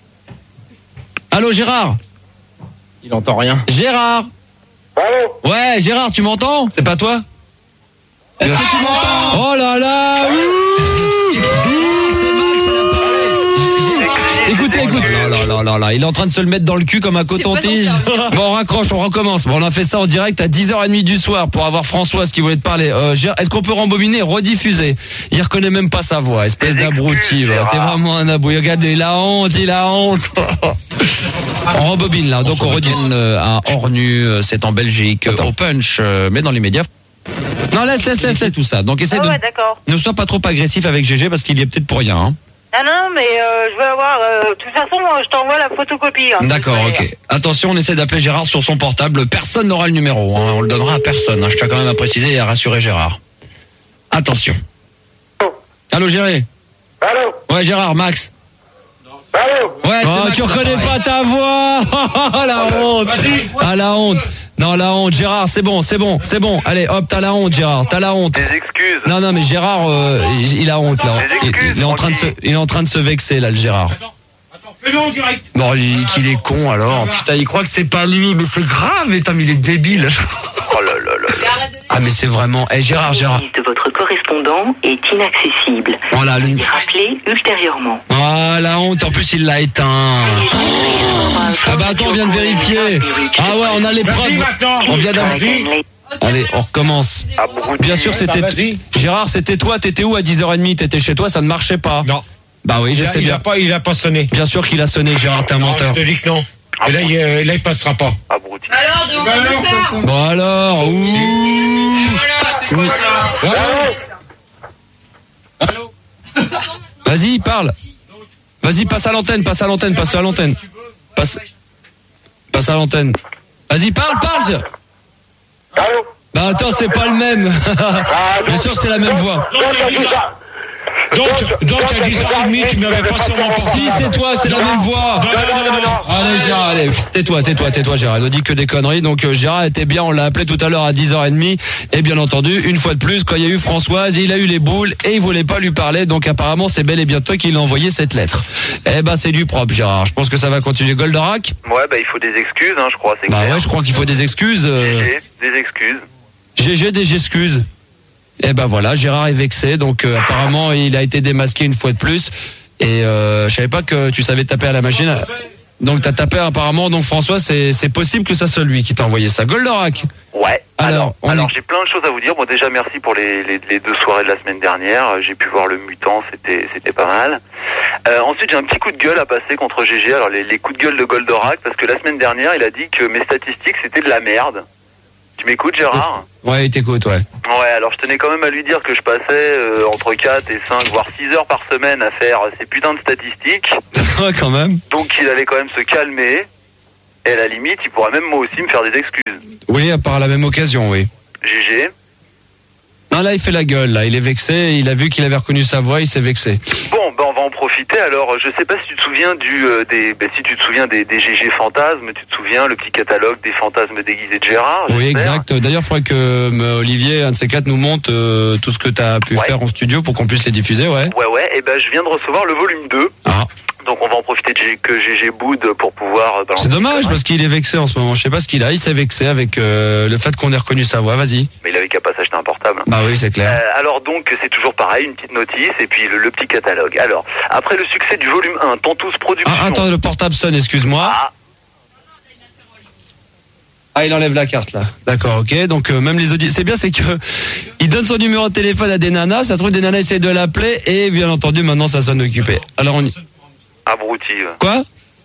Allô, Gérard. Il entend rien. Gérard. Allô? Ouais, Gérard, tu m'entends? C'est pas toi? Est-ce que tu m'entends? Oh là là. Ouh. C'est Max à l'appareil. Écoutez, écoute. Oh là là là là, il est en train de se le mettre dans le cul comme un coton-tige. Bon, on raccroche, on recommence. Bon, on a fait ça en direct à dix heures trente du soir pour avoir Françoise qui voulait te parler. Euh, Gérard, est-ce qu'on peut rembobiner et rediffuser? Il reconnaît même pas sa voix, espèce d'abruti. va. T'es vraiment un abruti. Regarde, il a honte, il a honte. On rembobine là, donc on redonne euh, à Ornu, euh, c'est en Belgique, euh, au Punch, euh, mais dans les médias. Non, laisse, laisse, laisse, laisse tout ça. Donc essaie Ah de ouais, d'accord. ne sois pas trop agressif avec G G parce qu'il y est peut-être pour rien. Hein. Ah non, mais euh, je veux avoir... euh, de toute façon, moi, je t'envoie la photocopie. hein, D'accord, de toute manière. ok. Attention, on essaie d'appeler Gérard sur son portable. Personne n'aura le numéro. Hein. On le donnera à personne. Hein. Je tiens quand même à préciser et à rassurer Gérard. Attention. Allô, Gérard. Allô? Ouais, Gérard, Max. Allô? Ouais, c'est Oh, Max, tu à reconnais l'appareil. pas ta voix. Oh, la honte. Ah, la honte. Non, la honte, Gérard, c'est bon, c'est bon, c'est bon. Allez, hop, t'as la honte, Gérard, t'as la honte. Des excuses. Non, non, mais Gérard, euh, il, il a honte là. Des Il, il est en train de se, il est en train de se vexer là, le Gérard. Fais-le en direct. Bon, il, qu'il est con alors. Putain, il croit que c'est pas lui, mais c'est grave. Mais il est débile. Oh là là là là. Ah, mais c'est vraiment. Eh, Gérard, Gérard. de votre correspondant est inaccessible. Voilà, le... Rappelez ultérieurement. Ah, la honte. En plus, il l'a éteint. Ah bah attends, on vient de vérifier. Ah ouais, on a les preuves. On vient d'avoir. Allez, on recommence. Bien sûr, c'était. Gérard, c'était toi. T'étais où à dix heures trente? T'étais chez toi, ça ne marchait pas. Non. Bah oui, je Il a- sais il bien. a pas, il a pas sonné. Bien sûr qu'il a sonné, Gérard, t'es un Non, menteur. je te dis que non. Et là, il, euh, là, il passera pas. Abruti. Alors, de Bah alors, faire Bon alors, ouh. c'est quoi ça Vas-y, parle. Vas-y, passe à l'antenne, passe à l'antenne, passe à l'antenne. Passe, passe à l'antenne. Vas-y, parle, parle. Bah attends, c'est pas le même. Bien sûr, c'est la même voix. Donc, donc à dix heures trente, tu m'avais pas sûrement pas. Si, c'est toi, c'est la même voix. Non, non, non, non. Allez, Gérard, allez. Tais-toi, tais-toi, tais-toi, Gérard. Il ne dit que des conneries. Donc, euh, Gérard était bien, on l'a appelé tout à l'heure à dix heures trente. Et bien entendu, une fois de plus, quand il y a eu Françoise, il a eu les boules et il voulait pas lui parler. Donc, apparemment, c'est bel et bien toi qui lui a envoyé cette lettre. Eh ben, c'est du propre, Gérard. Je pense que ça va continuer. Goldorak? Ouais, bah il faut des excuses, hein, je crois, c'est Bah clair. ouais, je crois qu'il faut des excuses. euh, G G, des excuses. G G, des excuses. Et ben voilà, Gérard est vexé, donc euh, apparemment il a été démasqué une fois de plus. Et euh, je savais pas que tu savais taper à la machine. Donc t'as tapé apparemment, donc François, c'est, c'est possible que ça soit lui qui t'a envoyé ça. Goldorak. Ouais. Alors, alors, alors j'ai plein de choses à vous dire. Bon, déjà, merci pour les, les, les deux soirées de la semaine dernière. J'ai pu voir le mutant, c'était, c'était pas mal. Euh, ensuite, j'ai un petit coup de gueule à passer contre G G. Alors, les, les coups de gueule de Goldorak, parce que la semaine dernière, il a dit que mes statistiques, c'était de la merde. Tu m'écoutes, Gérard ? Ouais, il t'écoute, ouais. Ouais, alors je tenais quand même à lui dire que je passais euh, entre quatre et cinq, voire six heures par semaine à faire ces putains de statistiques. Ouais, quand même. Donc, il allait quand même se calmer. Et à la limite, il pourra même moi aussi me faire des excuses. Oui, à part la même occasion, oui. G G. Non, là, il fait la gueule, là. Il est vexé, il a vu qu'il avait reconnu sa voix, il s'est vexé. Bon, ben on va en profiter. Alors, je sais pas si tu te souviens du, euh, des, ben, si tu te souviens des, des G G fantasmes, tu te souviens le petit catalogue des fantasmes déguisés de Gérard. Oui, j'espère. exact. D'ailleurs, il faudrait que euh, Olivier, un de ces quatre, nous montre euh, tout ce que tu as pu Ouais. faire en studio pour qu'on puisse les diffuser, ouais. Ouais, ouais, et ben je viens de recevoir le volume deux. Ah. Donc on va en profiter de G- que G G boude pour pouvoir euh, balancer. C'est dommage parce qu'il est vexé en ce moment. Je sais pas ce qu'il a. Il s'est vexé avec euh, le fait qu'on ait reconnu sa voix. Vas-y. Mais il avait qu'à pas s'acheter un portable. Bah oui, c'est clair. Euh, alors donc c'est toujours pareil, une petite notice et puis le, le petit catalogue. Alors, après le succès du volume un, Tantous Productions. Ah, attends, le portable sonne, excuse-moi. Ah. Ah, il enlève la carte là. D'accord, ok. Donc euh, même les auditeurs, c'est bien, c'est que il donne son numéro de téléphone à des nanas. Ça se trouve des nanas essayent de l'appeler et bien entendu maintenant ça sonne occupé. Alors on y... Abruti. Quoi?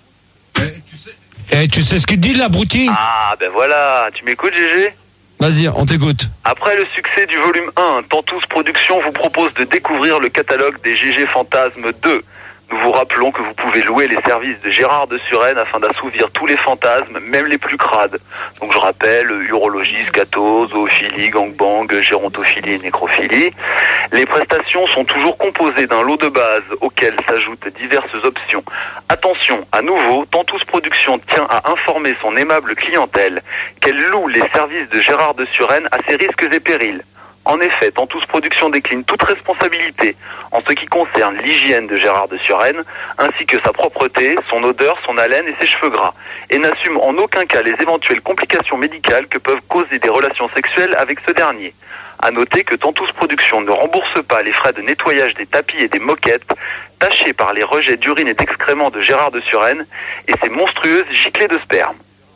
Eh, tu sais ce qu'il dit, l'abruti? Ah ben voilà, tu m'écoutes G G? Vas-y, on t'écoute. Après le succès du volume un, Tantous Productions vous propose de découvrir le catalogue des G G Fantasmes deux. Nous vous rappelons que vous pouvez louer les services de Gérard de Suresnes afin d'assouvir tous les fantasmes, même les plus crades. Donc je rappelle, urologie, scato, zoophilie, gangbang, gérontophilie et nécrophilie. Les prestations sont toujours composées d'un lot de base auquel s'ajoutent diverses options. Attention, à nouveau, Tantous Productions tient à informer son aimable clientèle qu'elle loue les services de Gérard de Suresnes à ses risques et périls. En effet, Tantous Productions décline toute responsabilité en ce qui concerne l'hygiène de Gérard de Suresnes, ainsi que sa propreté, son odeur, son haleine et ses cheveux gras, et n'assume en aucun cas les éventuelles complications médicales que peuvent causer des relations sexuelles avec ce dernier. À noter que Tantous Productions ne rembourse pas les frais de nettoyage des tapis et des moquettes tachés par les rejets d'urine et d'excréments de Gérard de Suresnes et ses monstrueuses giclées de sperme.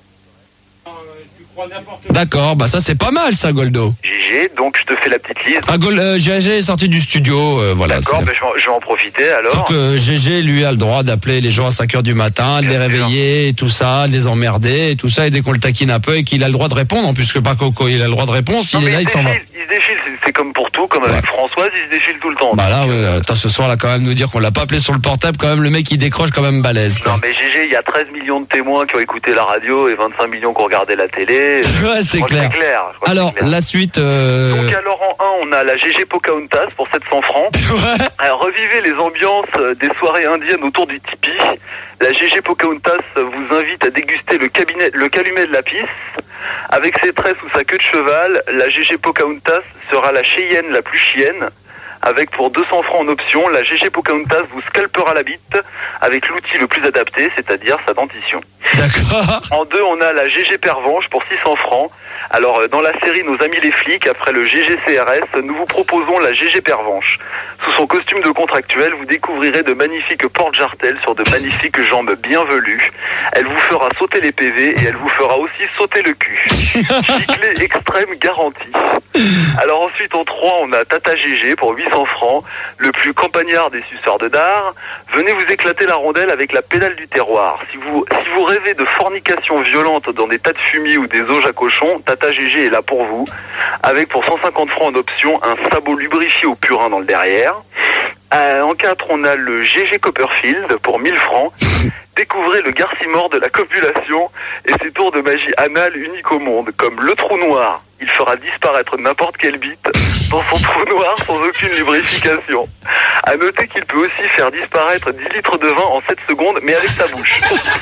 D'accord, bah ça c'est pas mal ça, Goldo. G G, donc je te fais la petite liste. Ah, Gol- euh, G G est sorti du studio, euh, voilà. D'accord, c'est- ben je, vais en, je vais en profiter alors. Sauf que G G, lui, a le droit d'appeler les gens à cinq heures du matin, de les réveiller, et tout ça, de les emmerder, et tout ça, et dès qu'on le taquine un peu, et qu'il a le droit de répondre, puisque pas Coco, il a le droit de répondre, s'il Non, est mais là, il il se s'en va. défile, il se défile, c'est- c'est comme pour tout, comme avec Françoise, il se défile tout le temps. Bah là, ouais, attends, ce soir, là, quand même, nous dire qu'on l'a pas appelé sur le portable, quand même, le mec, il décroche quand même balèze, quoi. Non mais G G, il y a treize millions de témoins qui ont écouté la radio et vingt-cinq millions qui ont regardé la télé. Ouais, c'est Je crois que clair. c'est clair. je crois que Alors, c'est clair. la suite, euh... Donc alors en un, on a la G G Pocahontas pour sept cents francs. Alors, revivez les ambiances euh, des soirées indiennes autour du tipi. La G G Pocahontas vous invite à déguster le, cabinet, le calumet de la pisse. Avec ses tresses ou sa queue de cheval, la G G Pocahontas sera la Cheyenne la plus chienne. Avec pour deux cents francs en option, la G G Pocahontas vous scalpera la bite avec l'outil le plus adapté, c'est-à-dire sa dentition. D'accord. En deux, on a la G G Pervenche pour six cents francs. Alors, euh, dans la série Nos Amis les Flics, après le G G C R S, nous vous proposons la G G Pervenche. Sous son costume de contractuel, vous découvrirez de magnifiques porte-jartelles sur de magnifiques jambes bien velues. Elle vous fera sauter les P V et elle vous fera aussi sauter le cul. Giclée extrême garantie. Alors ensuite, en trois, on a Tata G G pour huit cents francs, le plus campagnard des suceurs de dard. Venez vous éclater la rondelle avec la pédale du terroir. Si vous, si vous rêvez de fornication violente dans des tas de fumier ou des auges à cochon, Tata G G est là pour vous. Avec pour cent cinquante francs en option, un sabot lubrifié au purin dans le derrière. Euh, en quatre, on a le G G Copperfield pour mille francs. Découvrez le garcimore de la copulation et ses tours de magie anale uniques au monde, comme le trou noir. Il fera disparaître n'importe quelle bite dans son trou noir sans aucune lubrification. À noter qu'il peut aussi faire disparaître dix litres de vin en sept secondes, mais avec sa bouche.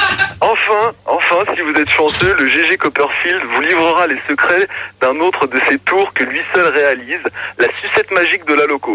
Enfin, enfin, si vous êtes chanceux, le G G Copperfield vous livrera les secrets d'un autre de ses tours que lui seul réalise, la sucette magique de la loco.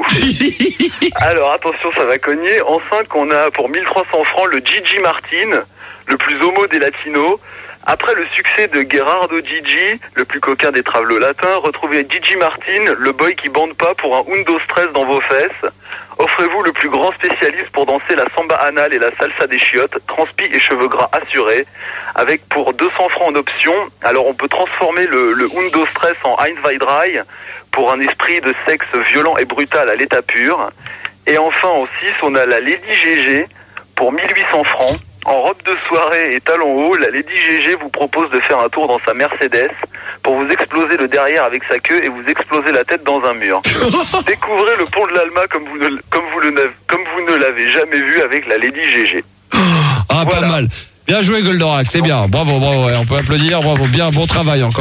Alors attention, ça va cogner. En cinq, on a pour mille trois cents francs le Gigi Martin, le plus homo des latinos, Après le succès de Gerardo Gigi, le plus coquin des travelots latins, retrouvez Gigi Martin, le boy qui bande pas pour un undo stress dans vos fesses. Offrez-vous le plus grand spécialiste pour danser la samba anale et la salsa des chiottes, transpi et cheveux gras assurés, avec pour deux cents francs en option. Alors on peut transformer le, le undo stress en Heinz Weidrei pour un esprit de sexe violent et brutal à l'état pur. Et enfin en six, on a la Lady G G pour mille huit cents francs. En robe de soirée et talons hauts, la Lady G G vous propose de faire un tour dans sa Mercedes pour vous exploser le derrière avec sa queue et vous exploser la tête dans un mur. Découvrez le pont de l'Alma comme vous ne, comme vous le, comme vous ne l'avez jamais vu avec la Lady G G. Ah, voilà. Pas mal. Bien joué Goldorak, c'est bien. Bravo, bravo. Ouais, on peut applaudir. Bravo, bien, bon travail encore.